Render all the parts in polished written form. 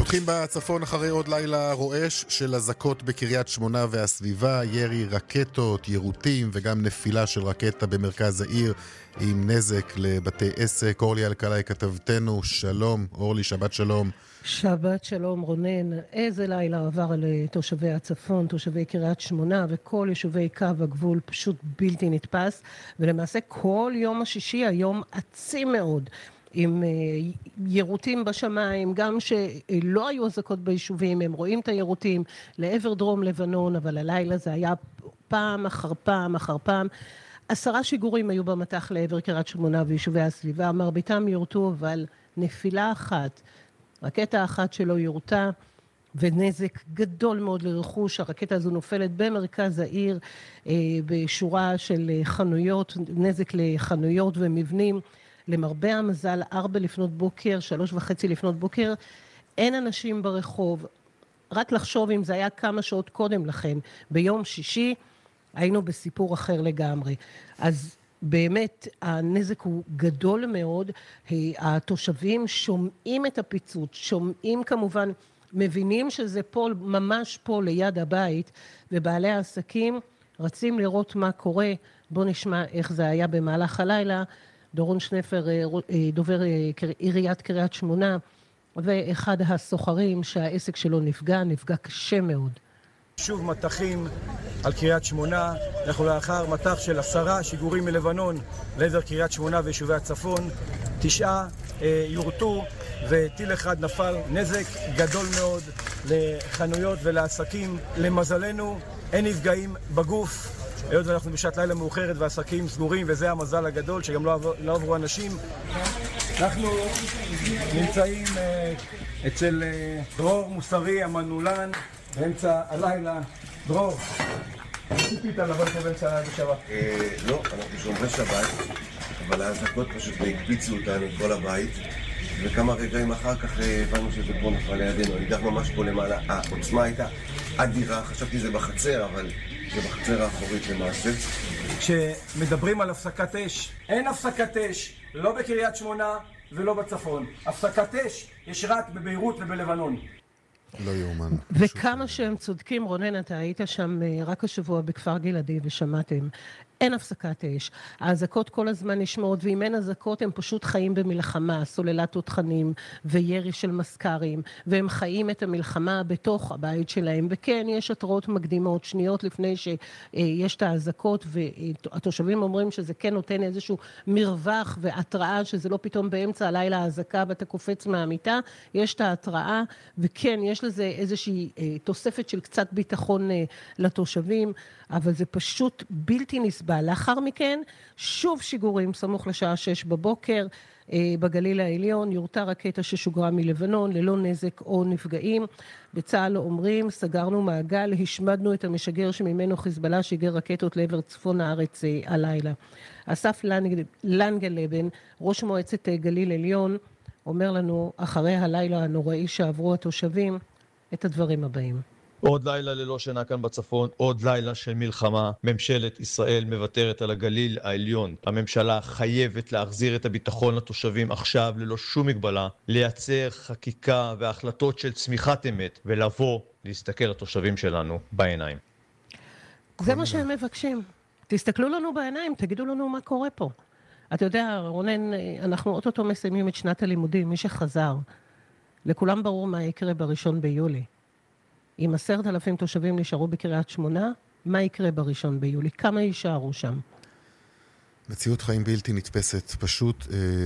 פותחים בצפון אחרי עוד לילה רועש של אזעקות בקריית שמונה והסביבה, ירי רקטות, יירוטים וגם נפילה של רקטה במרכז העיר עם נזק לבתי עסק. אורלי אלקלעי כתבתנו, שלום אורלי, שבת שלום. שבת שלום רונן, איזה לילה עבר על תושבי הצפון, תושבי קריית שמונה וכל יישובי קו הגבול, פשוט בלתי נתפס, ולמעשה כל יום השישי היום עצים מאוד. עם יירוטים בשמיים, גם שלא היו אזעקות ביישובים, הם רואים את היירוטים לעבר דרום לבנון, אבל הלילה זה היה פעם אחר פעם אחר פעם. 10 שיגורים היו במתח לעבר קריית שמונה ויישובי הסביבה, מרביתם יורטו, אבל נפילה אחת, רקטה אחת שלא יורטה, ונזק גדול מאוד לרכוש. הרקטה הזו נופלת במרכז העיר, בשורה של חנויות, נזק לחנויות ומבנים. למרבה המזל, 4 לפנות בוקר, 3:30 לפנות בוקר, אין אנשים ברחוב. רק לחשוב אם זה היה כמה שעות קודם לכן, ביום שישי, היינו בסיפור אחר לגמרי. אז באמת הנזק הוא גדול מאוד, התושבים שומעים את הפיצוץ, שומעים כמובן, מבינים שזה פה, ממש פה ליד הבית, ובעלי העסקים רצים לראות מה קורה. בוא נשמע איך זה היה במהלך הלילה. דורון שנפר, דובר עיריית קריית שמונה, ואחד הסוחרים שהעסק שלו נפגע קשה מאוד. שוב מטחים על קריית שמונה, אנחנו לאחר מטח של 10 שיגורים מלבנון לעבר קריית שמונה ויישובי הצפון, 9 יורטו וטיל אחד נפל. נזק גדול מאוד לחנויות ולעסקים. למזלנו אין נפגעים בגוף, היות ואנחנו בשעת לילה מאוחרת ועסקים סגורים, וזה המזל הגדול שגם לא עברו אנשים. אנחנו נמצאים אצל דרור מוסרי המנולן באמצע הלילה. דרור, ציפית לבוא פה באמצע בשבת? לא, אנחנו שומרי שבת, אבל האזעקות פשוט הקפיצו אותנו כל הבית, וכמה רגעים אחר כך הבנו שזה פה נפל לידינו. אני גר ממש פה למעלה, העוצמה הייתה אדירה, חשבתי זה בחצר, אבל זה בחצר האחורית למעשה. כשמדברים על הפסקת אש, אין הפסקת אש, לא בקריית שמונה ולא בצפון. הפסקת אש יש רק בביירות ובלבנון. לא יאומן. וכמה שהם צודקים, רונן, אתה היית שם רק השבוע בכפר גלעדי ושמעתם. אין הפסקת אש. האזעקות כל הזמן נשמעות, ואם אין אזעקות הם פשוט חיים במלחמה, סוללת תותחנים וירי של מסקרים, והם חיים את המלחמה בתוך הבית שלהם. וכן, יש התראות מקדימות, שניות לפני שיש את האזעקות, והתושבים אומרים שזה כן נותן איזשהו מרווח והתראה, שזה לא פתאום באמצע הלילה האזעקה ואתה קופץ מהמיטה. יש את ההתראה, וכן, יש לזה איזושהי תוספת של קצת ביטחון לתושבים, אבל זה פשוט בלתי נסבל. לאחר מכן, שוב שיגורים סמוך לשעה 6 בבוקר, בגליל העליון, יורטה רקטה ששוגרה מלבנון, ללא נזק או נפגעים. בצה"ל אומרים, סגרנו מעגל, השמדנו את המשגר שממנו חיזבאללה שיגר רקטות לעבר צפון הארץ הלילה. אסף לנגלבן, ראש מועצת גליל עליון, אומר לנו, אחרי הלילה הנוראי שעברו התושבים, את הדברים הבאים. עוד לילה ללא שינה כאן בצפון, עוד לילה של מלחמה. ממשלת ישראל מוותרת על הגליל העליון. הממשלה חייבת להחזיר את הביטחון לתושבים עכשיו ללא שום מגבלה, לייצר חקיקה והחלטות של צמיחת אמת, ולבוא להסתכל לתושבים שלנו בעיניים. זה מה שהם מבקשים. תסתכלו לנו בעיניים, תגידו לנו מה קורה פה. אתה יודע, רונן, אנחנו אוטוטו מסיימים את שנת הלימודים, מי שחזר. לכולם ברור מה יקרה ב1 ביולי. אם 10,000 תושבים נשארו בקריית שמונה, מה יקרה ב1 ביולי? כמה יישארו שם? מציאות חיים בלתי נתפסת, פשוט,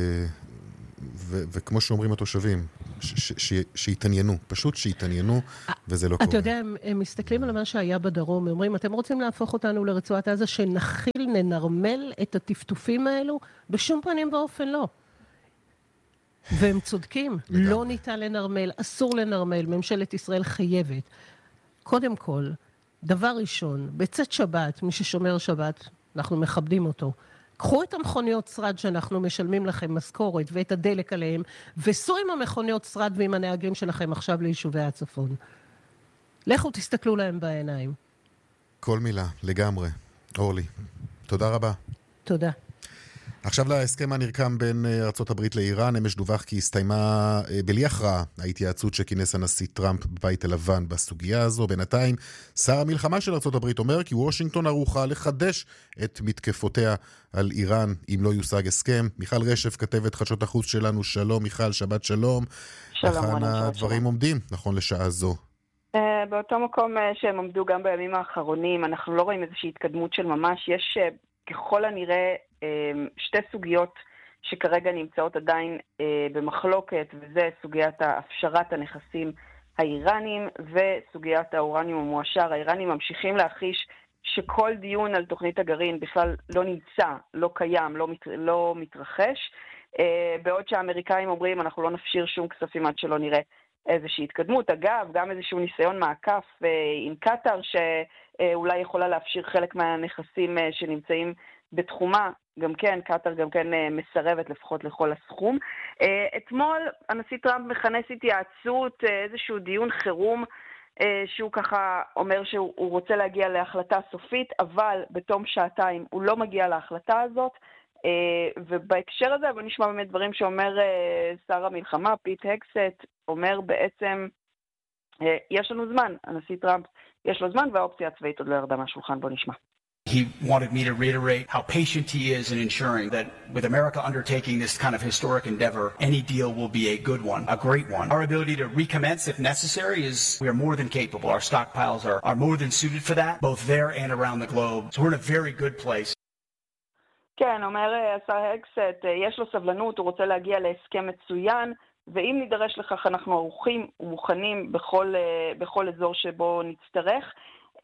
וכמו שאומרים התושבים, שיתעניינו, פשוט שיתעניינו, וזה לא קורה. אתה יודע, הם מסתכלים על מה שהיה בדרום, הם אומרים, אתם רוצים להפוך אותנו לרצועת עזה, שנחיל, ננרמל את הטפטופים האלו? בשום פנים ואופן לא. והם צודקים, לא ניתן לנרמל, אסור לנרמל, ממשלת ישראל חייבת. קודם כל, דבר ראשון, בצאת שבת, מי ששומר שבת, אנחנו מכבדים אותו. קחו את המכוניות שרד שאנחנו משלמים לכם משכורת ואת הדלק עליהם, וסעו עם המכוניות שרד ועם הנהגים שלכם עכשיו ליישובי הצפון. לכו תסתכלו להם בעיניים. כל מילה, לגמרי. אורלי, תודה רבה. תודה. עכשיו להסכם הנרקם בין ארצות הברית לאיראן. אמש דווח כי הסתיימה בלי הכרעה ההתייעצות שכינס הנשיא טראמפ בבית הלבן בסוגיה הזו. בינתיים שר המלחמה של ארצות הברית אומר כי וושינגטון ערוכה לחדש את מתקפותיה על איראן אם לא יושג הסכם. מיכל רשף, כתבת חדשות החוץ שלנו, שלום מיכל, שבת שלום. שלום. היכן הדברים עומדים נכון לשעה זו? באותו מקום שהם עמדו גם בימים האחרונים, אנחנו לא רואים איזושהי התקדמות של ממש. יש ככל הנראה שתי סוגיות שכרגע נמצאות עדיין במחלוקת, וזה סוגיית הפשרת הנכסים האיראנים וסוגיית האורניום המועשר. האיראנים ממשיכים להחיש שכל דיון על תוכנית הגרעין בכלל לא נמצא, לא קיים, לא מתרחש, בעוד שהאמריקאים אומרים אנחנו לא נפשיר שום כספים עד שלא נראה איזושהי התקדמות. אגב, גם איזשהו ניסיון מעקף עם קטר שאולי יכולה להפשיר חלק מהנכסים שנמצאים בתחומה, גם כן, קטר גם כן מסרבת לפחות לכל הסכום. אתמול הנשיא טראמפ מכנס התייעצות, איזשהו דיון חירום, שהוא ככה אומר שהוא רוצה להגיע להחלטה סופית, אבל בתום שעתיים הוא לא מגיע להחלטה הזאת, ובהקשר הזה בוא נשמע באמת דברים שאומר שר המלחמה, פיט הקסט, אומר בעצם, יש לנו זמן, הנשיא טראמפ יש לו זמן והאופציה הצבאית עוד לא ירדה מהשולחן, בוא נשמע. He wanted me to reiterate how patient he is in ensuring that with America undertaking this kind of historic endeavor, any deal will be a good one, a great one. Our ability to recommence if necessary we are more than capable. Our stockpiles are more than suited for that, both there and around the globe. So we're in a very good place. כן, אומר השר הקסט, יש לו סבלנות, הוא רוצה להגיע להסכם מצוין, ואם נידרש לכך אנחנו ערוכים ומוכנים בכל אזור שבו נצטרך.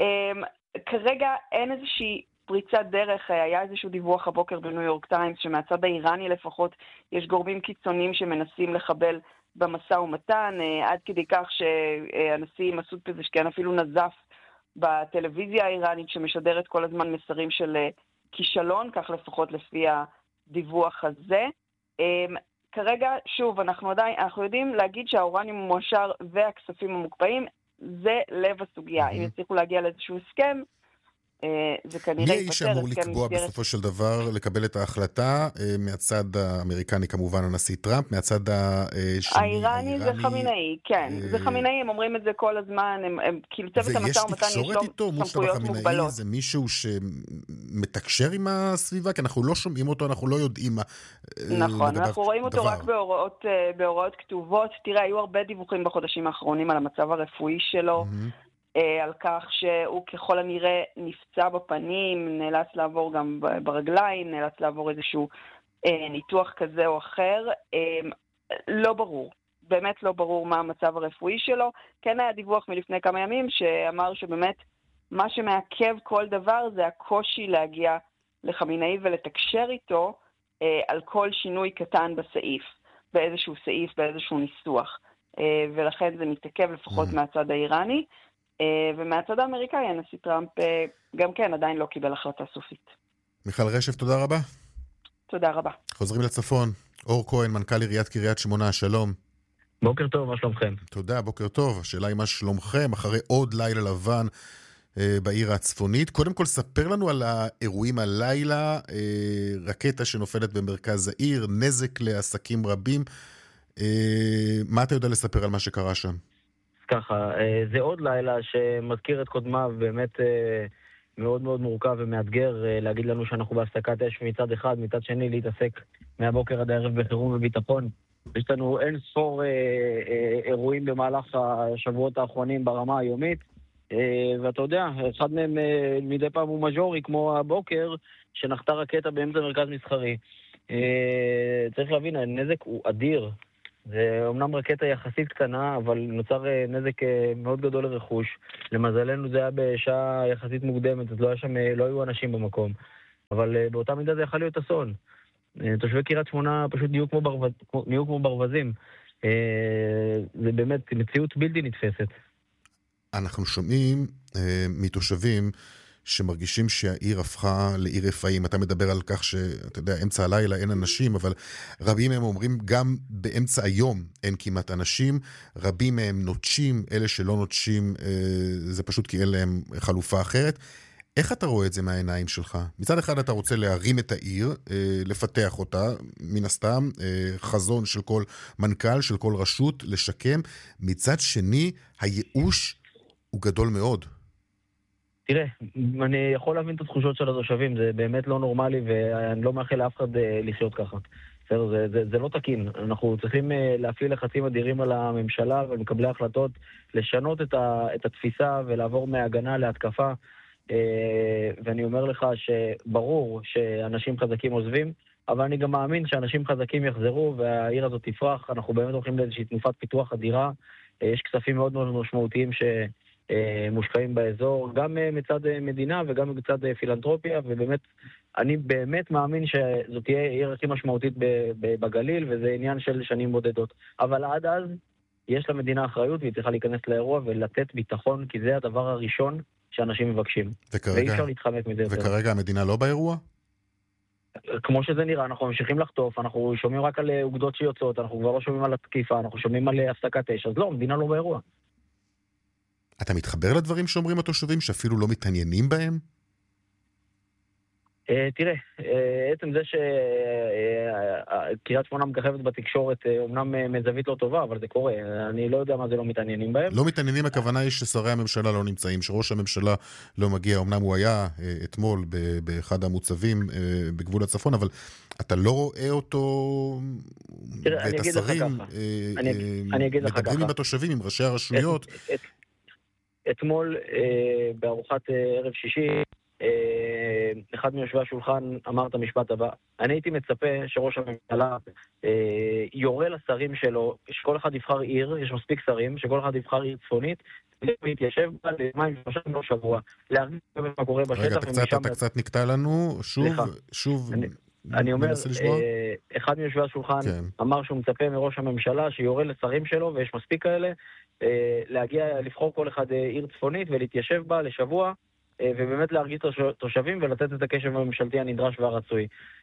כרגע אין איזושהי פריצת דרך, היה איזשהו דיווח הבוקר בניו יורק טיימס, שמהצד האיראני לפחות יש גורמים קיצוניים שמנסים לחבל במשא ומתן, עד כדי כך שהנשיא מסעוד פזשקיין אפילו נזף בטלוויזיה האיראנית שמשדרת כל הזמן מסרים של כישלון, כך לפחות לפי הדיווח הזה. כרגע, שוב, אנחנו יודעים להגיד שהאורניום המועשר והכספים המוקפאים, זה לב הסוגיה. אם יצליחו להגיע לאיזשהו הסכם, זה כנראה מי האיש שאמור לקבוע בסופו של דבר, לקבל את ההחלטה? מהצד האמריקני כמובן הנשיא טראמפ, מהצד השני האיראני זה חמינאי, כן. זה חמינאי, הם אומרים את זה כל הזמן, הם כאילו צוות המשא ומתן יש לו סמכויות מוגבלות. זה מישהו שמתקשר עם הסביבה? כי אנחנו לא שומעים אותו, אנחנו לא יודעים מה נכון, אנחנו רואים אותו רק בהוראות כתובות. תראה, היו הרבה דיווחים בחודשים האחרונים על המצב הרפואי שלו, על כך שהוא ככל הנראה נפצע בפנים, נאלץ לעבור גם ברגליים, נאלץ לעבור איזשהו ניתוח כזה או אחר. לא ברור, באמת לא ברור מה המצב הרפואי שלו. כן היה דיווח מלפני כמה ימים שאמר שבאמת מה שמעכב כל דבר זה הקושי להגיע לחמינאי ולתקשר איתו על כל שינוי קטן בסעיף, באיזשהו סעיף, באיזשהו ניסוח. ולכן זה מתעכב לפחות מהצד האיראני. ומהצד האמריקאי, הנשיא טראמפ גם כן עדיין לא קיבל החלטה סופית. מיכל רשף, תודה רבה. תודה רבה. חוזרים לצפון. אור כהן, מנכ"ל עיריית קריית שמונה, שלום. בוקר טוב, מה שלומכם? תודה, בוקר טוב. השאלה היא מה שלומכם, אחרי עוד לילה לבן בעיר הצפונית. קודם כל, ספר לנו על האירועים הלילה, רקטה שנופלת במרכז העיר, נזק לעסקים רבים. מה אתה יודע לספר על מה שקרה שם? ככה, זה עוד לילה שמזכיר את קודמיו, באמת מאוד מאוד מורכב ומאתגר להגיד לנו שאנחנו בהפסקת אש מצד אחד, מצד שני להתעסק מהבוקר עד הערב בחירום וביטחון. יש לנו אין ספור אירועים במהלך השבועות האחרונים ברמה היומית, ואתה יודע, אחד מהם מדי פעם הוא מז'ורי, כמו הבוקר שנחתה רקטה באמצע מרכז מסחרי. צריך להבין, הנזק הוא אדיר. זה אומנם רקטה יחסית קטנה, אבל נוצר נזק מאוד גדול לרכוש. למזלנו זה היה בשעה יחסית מוקדמת, אז לא היו אנשים במקום. אבל באותה מידה זה יכול להיות אסון. תושבי קריית שמונה פשוט נהיו כמו ברווזים. זה באמת מציאות בלתי נתפסת. אנחנו שומעים מתושבים שמרגישים שהעיר הפכה לעיר רפאים. אתה מדבר על כך שאתה יודע, אמצע הלילה אין אנשים, אבל רבים מהם אומרים גם באמצע היום אין כמעט אנשים, רבים מהם נוטשים, אלה שלא נוטשים זה פשוט כי אין להם חלופה אחרת. איך אתה רואה את זה מהעיניים שלך? מצד אחד אתה רוצה להרים את העיר, לפתח אותה, מן הסתם, חזון של כל מנכ"ל, של כל רשות, לשקם. מצד שני, הייאוש הוא גדול מאוד. תראה, אני יכול להבין את התחושות של התושבים, זה באמת לא נורמלי, ואני לא מאחל לאף אחד לחיות ככה. זה לא תקין. אנחנו צריכים להפעיל לחצים אדירים על הממשלה ומקבלי ההחלטות, לשנות את התפיסה ולעבור מהגנה להתקפה. ואני אומר לך שברור שאנשים חזקים עוזבים, אבל אני גם מאמין שאנשים חזקים יחזרו והעיר הזאת תפרח. אנחנו באמת הולכים לאיזושהי תנופת פיתוח אדירה. יש כספים מאוד מאוד משמעותיים שמושקעים באזור, גם מצד מדינה וגם מצד פילנתרופיה, ובאמת, אני באמת מאמין שזאת תהיה העיר הכי משמעותית בגליל, וזה עניין של שנים בודדות. אבל עד אז יש למדינה אחריות, והיא צריכה להיכנס לאירוע ולתת ביטחון, כי זה הדבר הראשון שאנשים מבקשים. ואי אפשר להתחמק מזה. וכרגע המדינה לא באירוע? כמו שזה נראה, אנחנו ממשיכים לחטוף, אנחנו שומעים רק על אוגדות שיוצאות, אנחנו כבר לא שומעים על התקיפה, אנחנו שומעים על הפסקת אש, אז לא, המדינה לא באירוע. אתה מתחבר לדברים שאומרים התושבים שאפילו לא מתעניינים בהם? תראה, עצם זה שקריית שמונה מככבת בתקשורת, אומנם מזווית לא טובה, אבל זה קורה. אני לא יודע מה זה לא מתעניינים בהם. לא מתעניינים, הכוונה היא ששרי הממשלה לא נמצאים, שראש הממשלה לא מגיע. אמנם הוא היה אתמול באחד המוצבים בגבול הצפון, אבל אתה לא רואה אותו ואת השרים מדברים עם התושבים, עם ראשי הרשויות. אתמול בארוחת ערב שישי, אחד מיושבי השולחן אמר את המשפט הבא: אני הייתי מצפה שראש הממשלה יורה לשרים שלו שכל אחד יבחר עיר, יש מספיק שרים, שכל אחד יבחר עיר צפונית ויתיישב בה לימיים שלושה לא שבוע, להרגיש באמת מה קורה בשטח. רגע, אתה קצת נקטע לנו, שוב אני אומר, אחד מיושבי השולחן אמר שהוא מצפה מראש הממשלה שיורה לשרים שלו, ויש מספיק כאלה, להגיע, לבחור כל אחד עיר צפונית ולהתיישב בה לשבוע, ובאמת להרגיש תושבים ולתת את הקשב הממשלתי הנדרש והרצוי.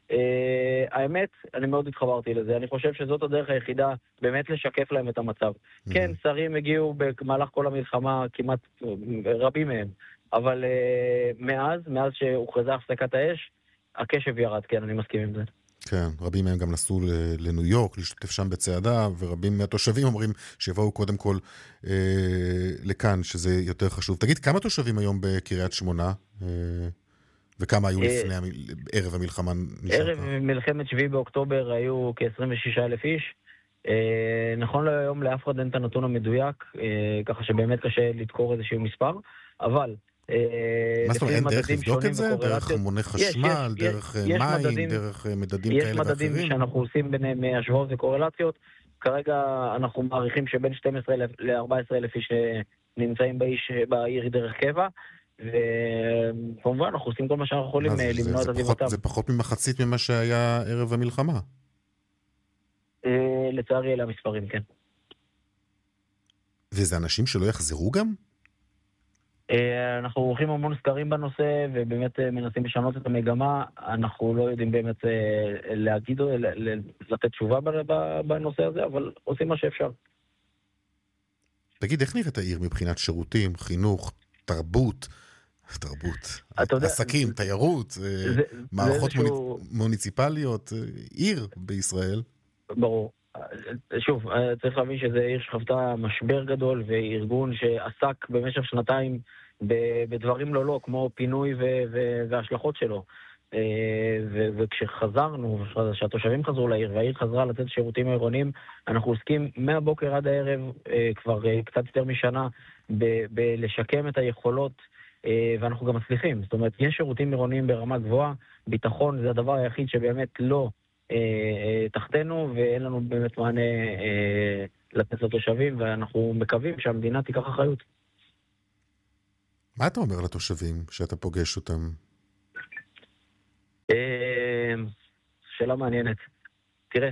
האמת, אני מאוד התחברתי לזה. אני חושב שזאת הדרך היחידה באמת לשקף להם את המצב. כן, שרים הגיעו במהלך כל המלחמה, כמעט רבים מהם, אבל מאז שהוכרזה הפסקת האש, הקשב ירד, כן, אני מסכים עם זה. כן, רבים מהם גם נסעו לניו יורק, להשתתף שם בצעדה, ורבים מהתושבים אומרים שיבואו קודם כל לכאן, שזה יותר חשוב. תגיד, כמה תושבים היום בקריית שמונה, וכמה היו לפני ערב המלחמה? ערב מלחמת 7 באוקטובר היו כ-26,000 איש. נכון להיום לאף אחד אין את הנתון המדויק, ככה שבאמת קשה לדקור איזשהו מספר, אבל מה זאת אומרת, אין דרך לבדוק את זה? דרך מוני חשמל, דרך מים, דרך מדדים כאלה ואחרים? יש מדדים שאנחנו עושים ביניהם השוואות וקורלציות. כרגע אנחנו מעריכים שבין 12,000 ל-14,000 איש נמצאים בעיר דרך קבע, וכמובן אנחנו עושים כל מה שאנחנו יכולים למנוע את עזיבתם. זה פחות ממחצית ממה שהיה ערב המלחמה. לצערי אלה המספרים, כן. וזה אנשים שלא יחזרו גם? אנחנו עורכים המון סקרים בנושא, ובאמת מנסים לשנות את המגמה. אנחנו לא יודעים באמת להגיד או לתת תשובה בנושא הזה, אבל עושים מה שאפשר. תגיד, איך נראית העיר מבחינת שירותים, חינוך, תרבות, עסקים, תיירות, מערכות מוניציפליות, עיר בישראל? ברור. שוב, צריך להבין שזה עיר שחוותה משבר גדול, וארגון שעסק במשך שנתיים בדברים לא, כמו פינוי וההשלכות שלו. וכשחזרנו, שהתושבים חזרו לעיר, והעיר חזרה לתת שירותים עירוניים, אנחנו עוסקים מהבוקר עד הערב, כבר קצת יותר משנה, בלשקם את היכולות, ואנחנו גם מצליחים. זאת אומרת, יש שירותים עירוניים ברמה גבוהה, ביטחון זה הדבר היחיד שבאמת לא תחתנו, ואין לנו באמת מענה לתת לתושבים, ואנחנו מקווים שהמדינה תיקח אחריות. מה אתה אומר לתושבים שאתה פוגש אותם? שאלה מעניינת. תראה,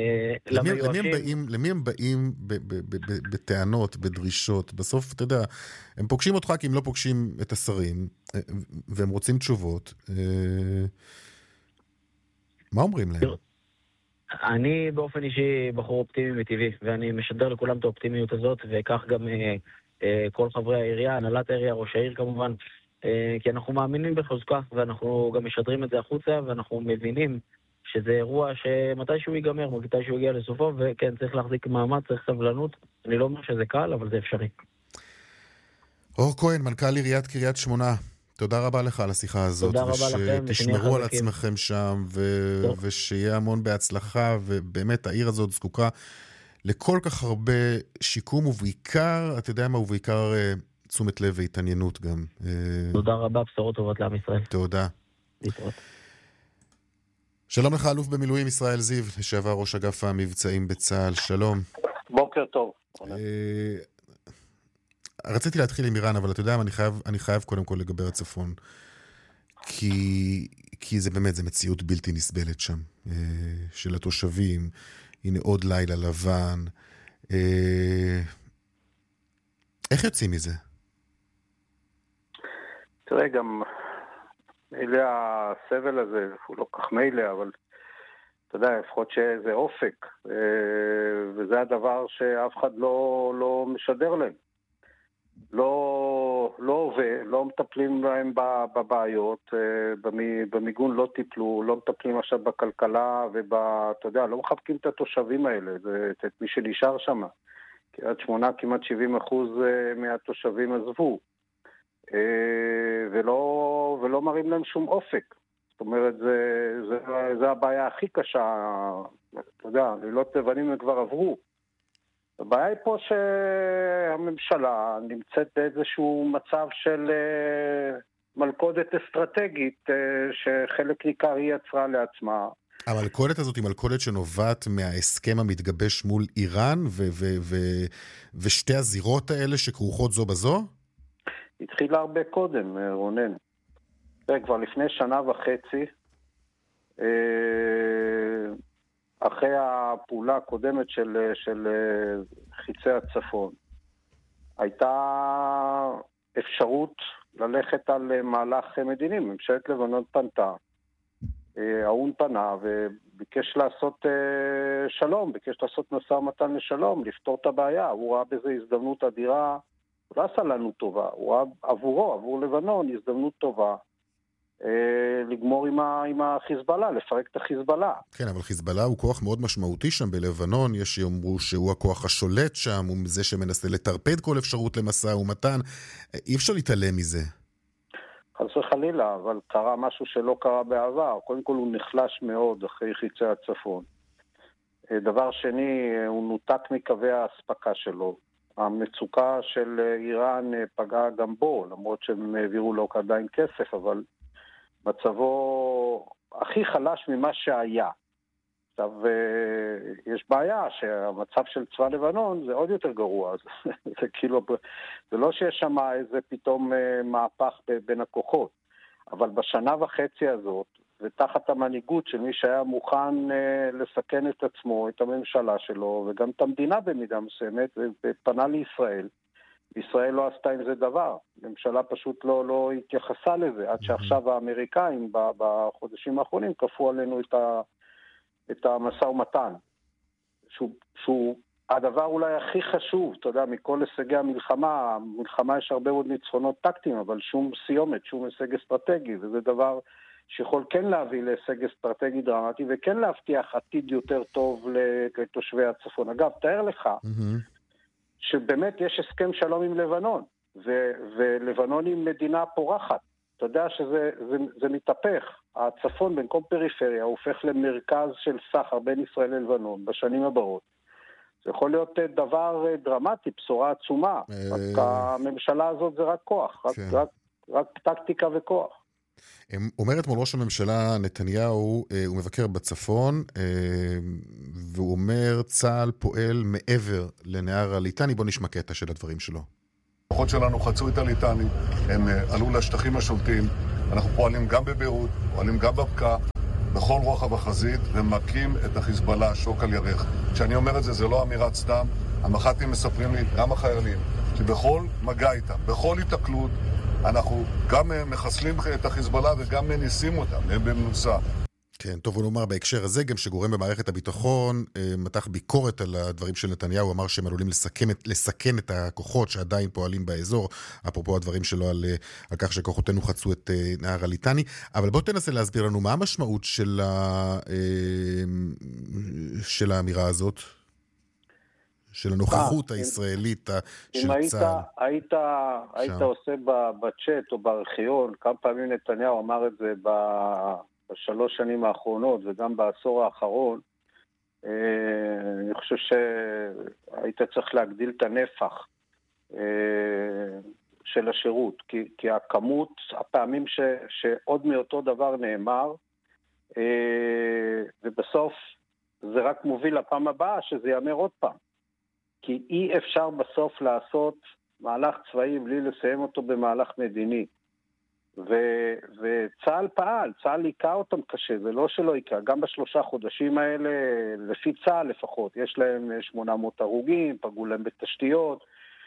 למי הם באים בטענות, בדרישות? בסוף, אתה יודע, הם פוגשים אותך כי הם לא פוגשים את השרים, והם רוצים תשובות. מה אומרים להם? אני באופן אישי בחור אופטימי וטבעי, ואני משדר לכולם את האופטימיות הזאת, וכך גם כל חברי העירייה, הנהלת העירייה, ראש העיר כמובן. כי אנחנו מאמינים בחוזקה, ואנחנו גם משדרים את זה החוצה, ואנחנו מבינים שזה אירוע שמתישהו ייגמר, מתישהו יגיע לסופו, וכן, צריך להחזיק מעמד, צריך סבלנות. אני לא אומר שזה קל, אבל זה אפשרי. אור כהן, מנכ"ל עיריית קריית שמונה, תודה רבה לך על השיחה הזאת. תודה רבה לכם. ושתשמרו על עצמכם שם, ושיהיה המון בהצלחה, ובאמת העיר הזאת זקוקה לכל כך הרבה שיקום, ובעיקר, אתה יודע מה, ובעיקר תשומת לב והתעניינות גם. תודה רבה, בשורות טובות לעם ישראל. תודה. להתראות. שלום לך, אלוף במילואים ישראל זיו, לשעבר ראש אגף המבצעים בצה"ל, שלום. בוקר טוב. רציתי להתחיל עם איראן, אבל אתה יודע מה, אני חייב קודם כל לגבר הצפון. כי זה באמת, זה מציאות בלתי נסבלת שם, של התושבים. הנה עוד לילה לבן. איך יוצאים מזה? תראה, גם מילא הסבל הזה, הוא לא כך מילא, אבל אתה יודע, לפחות שזה אופק, וזה הדבר שאף אחד לא משדר להם. לא עובד, לא מטפלים להם בבעיות, במיגון לא טיפלו, לא מטפלים עכשיו בכלכלה, אתה יודע, לא מחבקים את התושבים האלה, את מי שנשאר שם. קריית שמונה כמעט 70% מהתושבים עזבו, ולא מראים להם שום אופק. זאת אומרת, זה הבעיה הכי קשה, אתה יודע, לילות לבנים הם כבר עברו. הבעיה היא פה שהממשלה נמצאת באיזשהו מצב של מלכודת אסטרטגית שחלק ניכר היא יצרה לעצמה. המלכודת הזאת היא מלכודת שנובעת מההסכם המתגבש מול איראן ושתי הזירות האלה שכרוכות זו בזו? התחילה הרבה קודם, רונן. כבר לפני שנה וחצי, אחרי הפעולה הקודמת של חיצי הצפון, הייתה אפשרות ללכת על מהלך מדיני. ממשלת לבנון פנתה, האון פנה וביקש לעשות שלום, ביקש לעשות משא ומתן לשלום, לפתור את הבעיה. הוא ראה בזה הזדמנות אדירה, הוא לא עשה לנו טובה, הוא ראה עבור לבנון הזדמנות טובה, לגמור עם החיזבאללה, לפרק את החיזבאללה. כן, אבל חיזבאללה הוא כוח מאוד משמעותי שם בלבנון, יש שיאמרו שהוא הכוח השולט שם, הוא זה שמנסה לטרפד כל אפשרות למשא ומתן, אי אפשר להתעלם מזה. חס וחלילה, אבל קרה משהו שלא קרה בעבר. קודם כל הוא נחלש מאוד אחרי חיצי הצפון. דבר שני, הוא נותק מקווי ההספקה שלו. המצוקה של איראן פגעה גם בו, למרות שהם העבירו לו עדיין כסף, אבל מצבו הכי חלש ממה שהיה. עכשיו, יש בעיה שהמצב של צבא לבנון זה עוד יותר גרוע. זה כאילו, זה לא שיש שם איזה פתאום מהפך בין הכוחות. אבל בשנה וחצי הזאת, ותחת המנהיגות של מי שהיה מוכן לסכן את עצמו, את הממשלה שלו, וגם את המדינה במידה מסוימת, ופנה לישראל. ישראל לא עשתה עם זה דבר. הממשלה פשוט לא התייחסה לזה, עד שעכשיו האמריקאים בחודשים האחרונים כפו עלינו את המשא ומתן, שהוא הדבר אולי הכי חשוב, אתה יודע, מכל הישגי המלחמה. המלחמה יש הרבה מאוד ניצחונות טקטיים, אבל שום סיומת, שום הישג אסטרטגי, וזה דבר שיכול כן להביא להישג אסטרטגי דרמטי, וכן להבטיח עתיד יותר טוב לתושבי הצפון. אגב, תאר לך, שבאמת יש הסכם שלום עם לבנון, ולבנון היא מדינה פורחת. אתה יודע שזה מתהפך. הצפון במקום פריפריה הופך למרכז של סחר בין ישראל ללבנון בשנים הבאות. זה יכול להיות דבר דרמטי, בשורה עצומה. רק הממשלה הזאת זה רק כוח, רק טקטיקה וכוח. אומרת מול ראש הממשלה נתניהו, הוא מבקר בצפון, והוא אומר צה"ל פועל מעבר לנהר הליטני. בוא נשמע קטע של הדברים שלו. הכוחות שלנו חצו את הליטני, הם עלו לשטחים השולטים, אנחנו פועלים גם בביירות, פועלים גם בבקעה, בכל רוחב החזית, ומקים את החיזבאללה שוק על ירך. כשאני אומר את זה, זה לא אמירת סתם. המח"טים מספרים לי, גם החיילים, שבכל מגע איתם, בכל התקלות, אנחנו גם מחסלים את החיזבאללה וגם מניסים אותם, הם במנוסה. כן, טוב לומר בהקשר הזה, גם שגורם במערכת הביטחון מתח ביקורת על הדברים של נתניהו, אמר שהם עלולים לסכן את הכוחות שעדיין פועלים באזור, אפרופו הדברים שלו על כך שכוחותינו חצו את נהר הליטני, אבל בוא תנסה להסביר לנו מה המשמעות של האמירה הזאת, של הנוכחות הישראלית של צה"ל. אם היית עושה בצ'אט או בארכיון, כמה פעמים נתניהו אמר את זה בשלוש שנים האחרונות וגם בעשור האחרון, אני חושב שהיית צריך להגדיל את הנפח של השירות, כי הכמות, הפעמים שעוד מאותו דבר נאמר, ובסוף זה רק מוביל לפעם הבאה שזה יאמר עוד פעם. כי אי אפשר בסוף לעשות מהלך צבאי בלי לסיים אותו במהלך מדיני. וצה"ל פעל, צה"ל היקע אותם קשה, זה לא שלא היקע, גם בשלושה חודשים האלה, לפי צה"ל לפחות, יש להם 800 הרוגים, פגעו להם בתשתיות,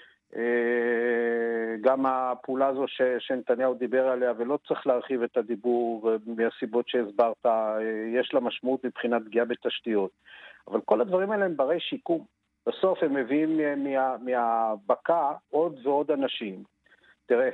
גם הפעולה הזו שנתניהו דיבר עליה, ולא צריך להרחיב את הדיבור מהסיבות שהסברת, יש לה משמעות מבחינת פגיעה בתשתיות. אבל כל הדברים האלה הם ברי שיקום. בסוף הם מביאים מהבקע עוד ועוד אנשים. תראה,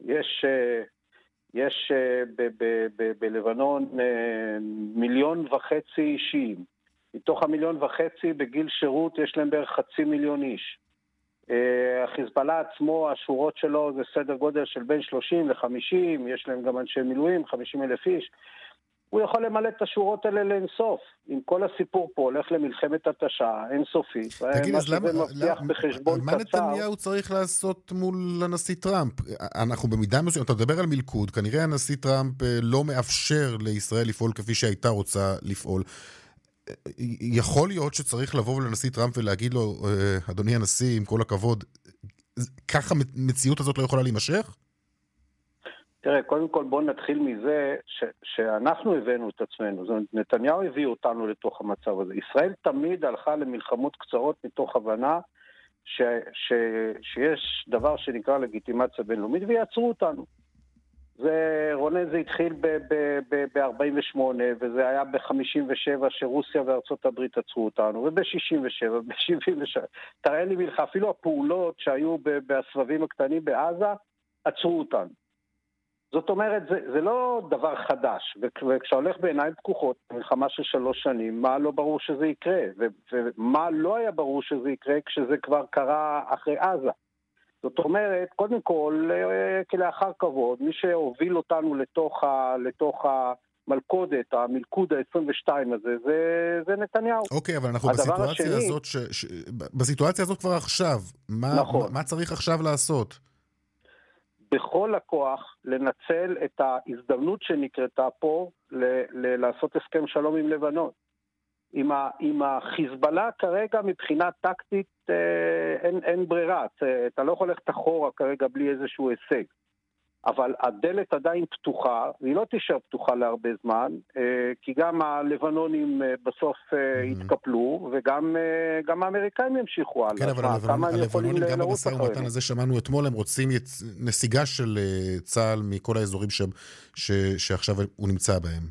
יש בלבנון 1.5 מיליון אישים. מתוך 1.5 מיליון בגיל שירות יש להם בערך 500,000 איש. החיזבאללה עצמו, השורות שלו זה סדר גודל של בין 30 ל-50, יש להם גם אנשי מילואים, 50,000 איש. הוא יכול למלא את השורות האלה לאינסוף. אם כל הסיפור פה הולך למלחמת התשה, אינסופית. תגיד, אז מה נתניהו צריך לעשות מול הנשיא טראמפ? אנחנו במידה מסוימת, אתה מדבר על מלכוד, כנראה הנשיא טראמפ לא מאפשר לישראל לפעול כפי שהייתה רוצה לפעול. יכול להיות שצריך לבוא לנשיא טראמפ ולהגיד לו, אדוני הנשיא, עם כל הכבוד, ככה המציאות הזאת לא יכולה להימשך? תראה, קודם כל בואו נתחיל מזה שאנחנו הבאנו את עצמנו, זאת אומרת, נתניהו הביא אותנו לתוך המצב הזה. ישראל תמיד הלכה למלחמות קצרות מתוך הבנה שיש דבר שנקרא לגיטימציה בינלאומית ויעצרו אותנו. רונן, זה התחיל ב-48 וזה היה ב-57 שרוסיה וארצות הברית עצרו אותנו, וב-67, ב-77. תראה לי מלכה, אפילו הפעולות שהיו בסבבים הקטנים בעזה עצרו אותנו. זאת אומרת, זה לא דבר חדש, וכשהולך בעיניים פקוחות, מלחמה של 3 שנים, מה לא ברור שזה יקרה, ומה לא היה ברור שזה יקרה כשזה כבר קרה אחרי עזה. זאת אומרת, קודם כל, כלאחר כבוד, מי שהוביל אותנו לתוך המלכודת, המלכוד ה-22 הזה, זה נתניהו. אוקיי, אבל אנחנו בסיטואציה הזאת, בסיטואציה הזאת כבר עכשיו, מה צריך עכשיו לעשות? בכל הכוח לנצל את ההזדמנות שנקרתה פה לעשות הסכם שלום עם לבנון. עם החיזבאללה כרגע מבחינה טקטית אין ברירה, אתה לא יכול ללכת אחורה כרגע בלי איזשהו הישג. אבל הדלת עדיין פתוחה, והיא לא תישאר פתוחה להרבה זמן, כי גם הלבנונים בסוף יתקפלו, וגם האמריקאים ימשיכו הלאה. כן, אבל הלבנונים גם במשא ומתן הזה שמענו אתמול, הם רוצים נסיגה של צה"ל מכל האזורים שעכשיו הוא נמצא בהם.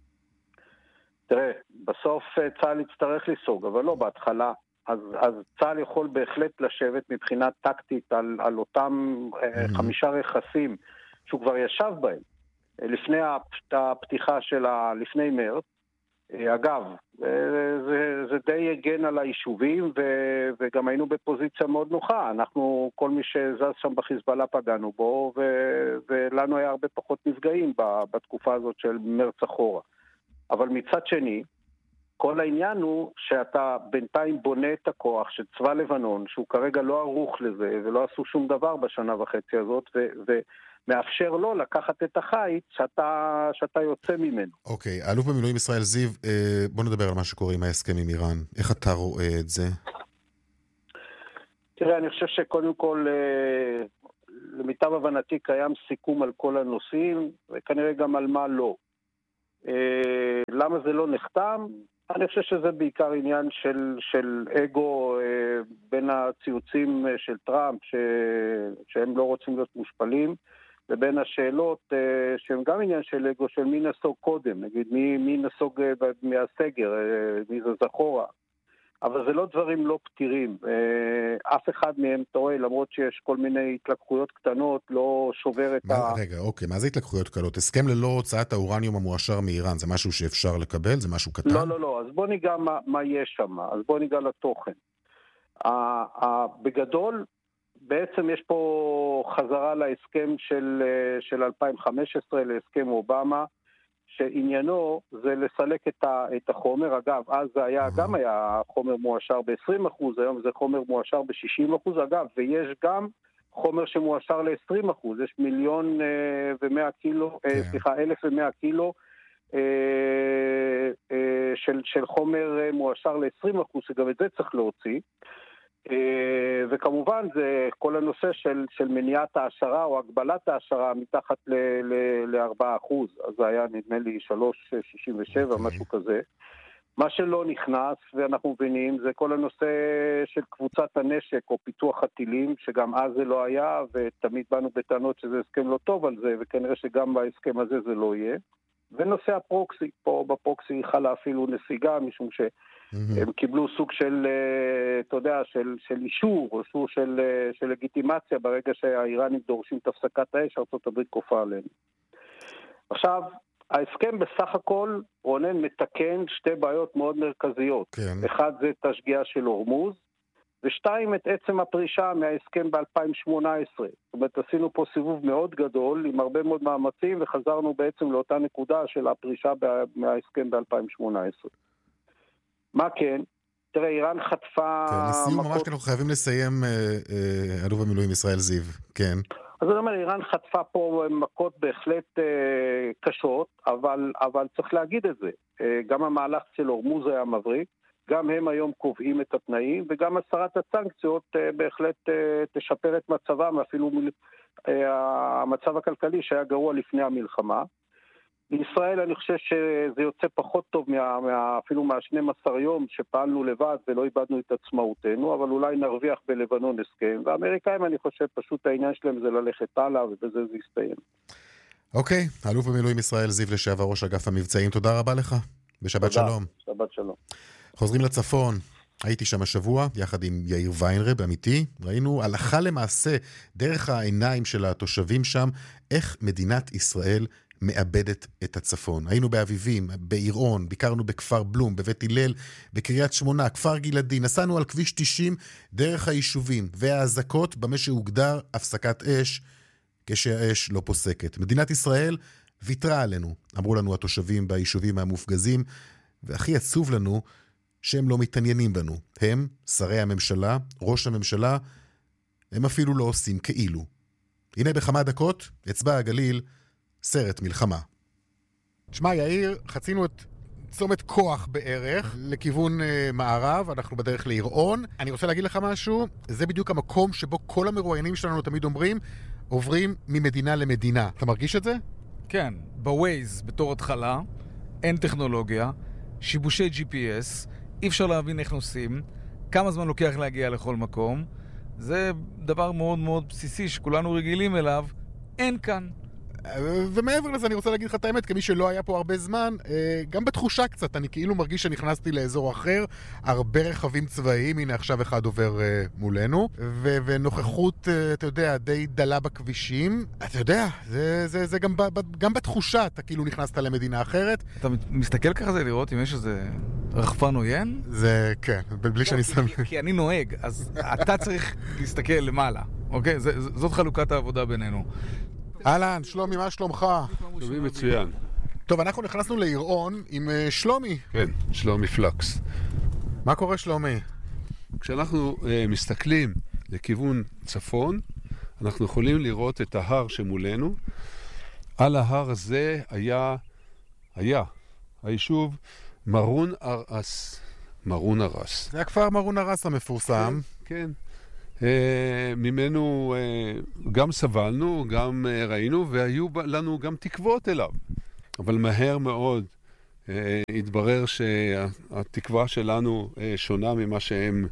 תראה, בסוף צה"ל יצטרך לסוג, אבל לא בהתחלה. אז צה"ל יכול בהחלט לשבת מבחינה טקטית על אותם 5 רכסים שהוא כבר ישב בהם, לפני הפתיחה שלה, לפני מרץ. אגב, זה די הגן על היישובים, וגם היינו בפוזיציה מאוד נוחה. אנחנו, כל מי שזז שם בחיזבאללה פגענו בו, ולנו היה הרבה פחות נפגעים בתקופה הזאת של מרץ אחורה. אבל מצד שני, כל העניין הוא שאתה בינתיים בונה את הכוח של צבא לבנון, שהוא כרגע לא ערוך לזה, ולא עשו שום דבר בשנה וחצי הזאת, ומאפשר לו לקחת את החיץ שאתה יוצא ממנו. אוקיי, אלוף במילואים ישראל זיו, בוא נדבר על מה שקורה עם ההסכם עם איראן. איך אתה רואה את זה? תראה, אני חושב שקודם כל, למיטב הבנתי קיים סיכום על כל הנושאים, וכנראה גם על מה לא. למה זה לא נחתם? אני חושב שזה בעיקר עניין של אגו בין הציוצים של טראמפ, שהם לא רוצים להיות מושפלים, לבין השאלות שהן גם עניין של אגו, של מי נסוג קודם, נגיד מי נסוג מהסגר, מי זה זכורה. אבל זה לא דברים לא פתירים. אף אחד מהם, אתה רואה, למרות שיש כל מיני התלקחויות קטנות, לא שובר את רגע, אוקיי, מה זה התלקחויות קטנות? הסכם ללא הוצאת האורניום המועשר מאיראן, זה משהו שאפשר לקבל? זה משהו קטן? לא, אז בוא ניגע מה יש שם, אז בוא ניגע לתוכן. בגדול, בעצם יש פה חזרה להסכם של 2015, להסכם אובמה, שעניינו זה לסלק את החומר. אגב, אז זה היה, גם היה חומר מועשר ב-20%, היום זה חומר מועשר ב-60%, אגב, ויש גם חומר שמועשר ל-20%, יש 1,100,000 קילו, 1,100 קילו של חומר מועשר ל-20%, שגם את זה צריך להוציא. וכמובן זה כל הנושא של מניעת העשרה או הגבלת העשרה מתחת ל-4%, אז זה היה נדמה לי 3.67, משהו כזה. מה שלא נכנס, ואנחנו מבינים, זה כל הנושא של קבוצת הנשק או פיתוח הטילים, שגם אז זה לא היה, ותמיד באנו בטענות שזה הסכם לא טוב על זה, וכנראה שגם בהסכם הזה זה לא יהיה. ונושא הפרוקסי, פה בפרוקסי חלה אפילו נסיגה, משום שהם קיבלו סוג של, אתה יודע, של אישור, או סוג של לגיטימציה, ברגע שהאיראנים דורשים את הפסקת האש, ארצות הברית כופה עליהם. עכשיו, ההסכם בסך הכל, רונן, מתקן שתי בעיות מאוד מרכזיות. כן. אחד זה את השגיאה של הורמוז, ושתיים את עצם הפרישה מההסכם ב-2018. זאת אומרת, עשינו פה סיבוב מאוד גדול, עם הרבה מאוד מאמצים, וחזרנו בעצם לאותה נקודה של הפרישה מההסכם ב-2018. מה כן? תראה, איראן חטפה... כן, לסיום ממש אנחנו חייבים לסיים, אלוף המילואים ישראל זיו, כן. אז אני אומר, איראן חטפה פה מכות בהחלט קשות, אבל צריך להגיד את זה. גם המהלך של הורמוז היה מבריק, גם הם היום קובעים את התנאים, וגם הסרת הסנקציות בהחלט תשפר את מצבם, אפילו המצב הכלכלי שהיה גרוע לפני המלחמה. בישראל אני חושב שזה יוצא פחות טוב אפילו מה-12 יום שפעלנו לבד ולא איבדנו את עצמאותנו, אבל אולי נרוויח בלבנון הסכם, והאמריקאים אני חושב פשוט העניין שלהם זה ללכת הלאה ובזה זה יסתיים. אוקיי, אלוף במילואים ישראל זיו לשעבר ראש אגף המבצעים, תודה רבה לך, בשבת שלום. שבת שלום. חוזרים לצפון, הייתי שם השבוע, יחד עם יאיר ויינרב, אמיתי, ראינו הלכה למעשה, דרך העיניים של התושבים שם, איך מדינת ישראל מאבדת את הצפון. היינו באביבים, בעירון, ביקרנו בכפר בלום, בבית הלל, בקריית שמונה, כפר גלעדי, נסענו על כביש 90 דרך היישובים, והאזעקות במה שהוגדר הפסקת אש, כשהאש לא פוסקת. מדינת ישראל ויתרה עלינו, אמרו לנו התושבים ביישובים המופגזים, והכי עצוב לנו שהם לא מתעניינים בנו. הם, שרי הממשלה, ראש הממשלה, הם אפילו לא עושים כאילו. הנה בכמה דקות, אצבע הגליל, סרט מלחמה. תשמע, יאיר, חצינו את צומת כוח בערך לכיוון מערב, אנחנו בדרך לעירון. אני רוצה להגיד לך משהו, זה בדיוק המקום שבו כל המרואיינים שלנו תמיד אומרים, עוברים ממדינה למדינה. אתה מרגיש את זה? כן, בווייז בתור התחלה, אין טכנולוגיה, שיבושי GPS, אי אפשר להבין איך נוסעים, כמה זמן לוקח להגיע לכל מקום, זה דבר מאוד מאוד בסיסי שכולנו רגילים אליו, אין כאן. ומעבר לזה אני רוצה להגיד לך את האמת, כמי שלא היה פה הרבה זמן, גם בתחושה קצת, אני כאילו מרגיש שנכנסתי לאזור אחר, הרבה רכבים צבאיים, הנה עכשיו אחד עובר מולנו, ונוכחות, אתה יודע, די דלה בכבישים, אתה יודע, זה גם בתחושה, אתה כאילו נכנסת למדינה אחרת. אתה מסתכל ככה זה לראות אם יש איזה רחפן עוין? זה, כן, בלי שאני שם... כי אני נוהג, אז אתה צריך להסתכל למעלה, אוקיי? זאת חלוקת העבודה בינינו. אהלן, שלומי, מה שלומך? שלומי מצוין. טוב, אנחנו נכנסנו לעירון עם שלומי. כן, שלומי פלקס. מה קורה, שלומי? כשאנחנו מסתכלים לכיוון צפון, אנחנו יכולים לראות את ההר שמולנו. על ההר הזה היה היישוב מרון ארס. מרון ארס. זה הכפר מרון ארס המפורסם. כן. ממנו גם סבלנו, גם ראינו, והיו לנו גם תקוות אליו. אבל מהר מאוד התברר שהתקווה שלנו שונה ממה שהם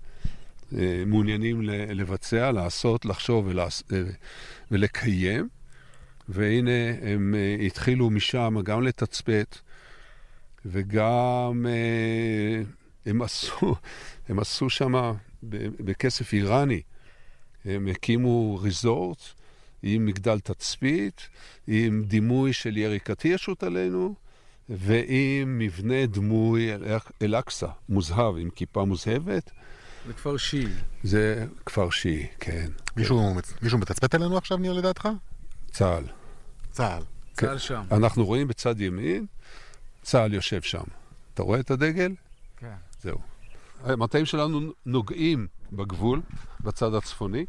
מעוניינים לבצע, לעשות, לחשוב ולקיים. והנה הם התחילו משם גם לתצפת, וגם הם עשו שם בכסף איראני. הם הקימו ריזורט עם מגדל תצפית, עם דימוי של ירי קטיושות עלינו, ועם מבנה דמוי אל-אקצא, מוזהב, עם כיפה מוזהבת. זה כפר שיעי. זה כפר שיעי, כן. מישהו מתצפת עלינו עכשיו, ניר, לדעתך? צה"ל. צה"ל. צה"ל שם. אנחנו רואים בצד ימין, צה"ל יושב שם. אתה רואה את הדגל? כן. זהו. המטעים שלנו נוגעים בגבול, בצד הצפוני,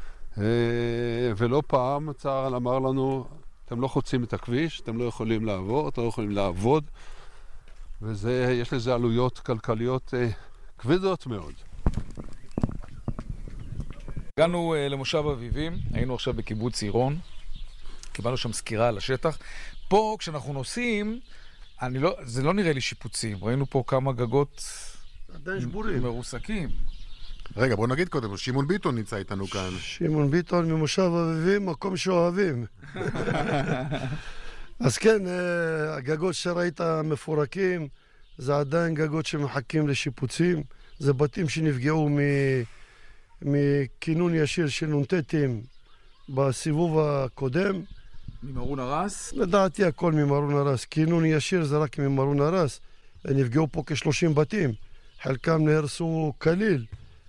ולא פעם צה"ל אמר לנו, אתם לא חוצים את הכביש, אתם לא יכולים לעבור, אתם לא יכולים לעבוד, ויש לזה עלויות כלכליות כבדות מאוד. הגענו למושב אביבים, היינו עכשיו בקיבוץ עירון, קיבלנו שם סקירה על השטח. פה כשאנחנו נוסעים, זה לא נראה לי שיפוצים, ראינו פה כמה גגות מרוסקים. רגע, בוא נגיד קודם, שמעון ביטון נמצא איתנו כאן. שמעון ביטון ממושב אביבים, מקום שאוהבים. אז כן, הגגות שראית מפורקים, זה עדיין גגות שמחכים לשיפוצים. זה בתים שנפגעו מכינון ישיר של נונטטים בסיבוב הקודם. ממרון הרס? לדעתי הכל ממרון הרס. כינון ישיר זה רק ממרון הרס. נפגעו פה כ-30 בתים. חלקם נהרסו כליל,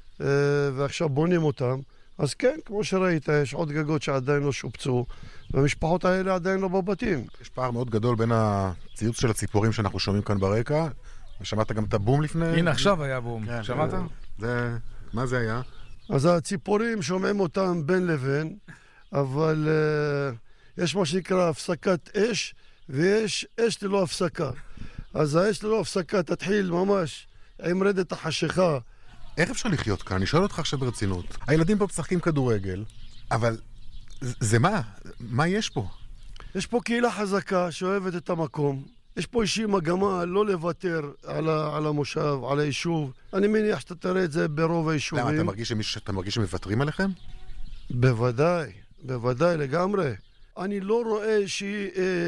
ועכשיו בונים אותם. אז כן, כמו שראית, יש עוד גגות שעדיין לא שופצו, והמשפחות האלה עדיין לא בבתים. יש פער מאוד גדול בין הציוץ של הציפורים שאנחנו שומעים כאן ברקע, ושמעת גם את הבום לפני... הנה, עכשיו היה בום. כן, שמעת? מה זה היה? אז הציפורים שומעים אותם בין לבין, אבל יש מה שנקרא הפסקת אש, ויש אש ללא הפסקה. אז האש ללא הפסקה תתחיל ממש עם רדת החשיכה. איך אפשר לחיות כאן? אני שואל אותך עכשיו ברצינות. הילדים פה משחקים כדורגל, אבל זה מה? מה יש פה? יש פה קהילה חזקה שאוהבת את המקום. יש פה איזושהי מגמה לא לוותר על המושב, על היישוב. אני מניח שאתה תראה את זה ברוב היישובים. למה, אתה מרגיש שמוותרים עליכם? בוודאי, בוודאי לגמרי. אני לא רואה איזושהי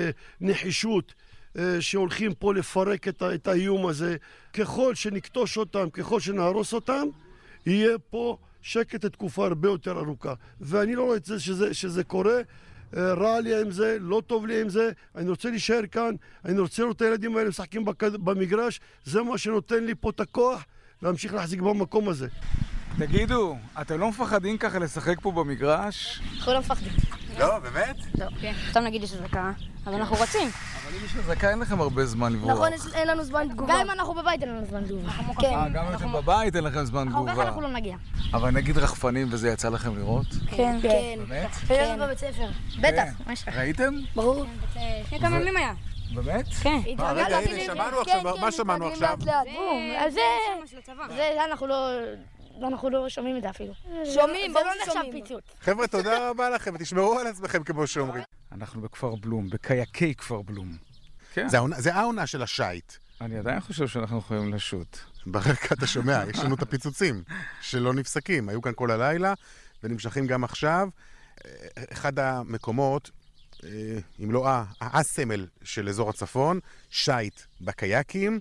נחישות שהולכים פה לפרק את האיום הזה. ככל שנקטוש אותם, ככל שנהרוס אותם, יהיה פה שקט לתקופה הרבה יותר ארוכה. ואני לא רואה את זה שזה קורה. רע לי עם זה, לא טוב לי עם זה. אני רוצה להישאר כאן, אני רוצה לראות את הילדים האלה משחקים במגרש. זה מה שנותן לי פה את הכוח להמשיך להחזיק במקום הזה. תגידו, אתם לא מפחדים ככה לשחק פה במגרש? אנחנו לא מפחדים. לא, באמת? לא, כן. סתם נגיד יש זקה, אבל אנחנו רצים. אבל אם יש זקה אין לכם הרבה זמן לברוח. נכון, אין לנו זמן תגובה. גם אם אנחנו בבית אין לנו זמן תגובה. גם אם אתם בבית אין לכם זמן תגובה. הרבה אנחנו לא נגיע. אבל נגיד רחפנים וזה יצא לכם לראות? כן. באמת? כן. בבית ספר. בטח. ראיתם? ברור. לפני כמה ימים היה. באמת? כן. רגע, הנה, שמענו עכשיו, מה שמענו עכשיו? אז זה אנחנו לא שומעים את זה אפילו. שומעים, זה לא נחשב פיצוץ. חבר'ה, תודה רבה לכם, תשמרו על עצמכם כמו שאומרים. אנחנו בכפר בלום, בקייקי כפר בלום. זה העונה של השייט. אני עדיין חושב שאנחנו יכולים לשוט. ברקע אתה שומע, יש לנו את הפיצוצים שלא נפסקים. היו כאן כל הלילה ונמשכים גם עכשיו. אחד המקומות, אם לא הסמל של אזור הצפון, שייט בקייקים,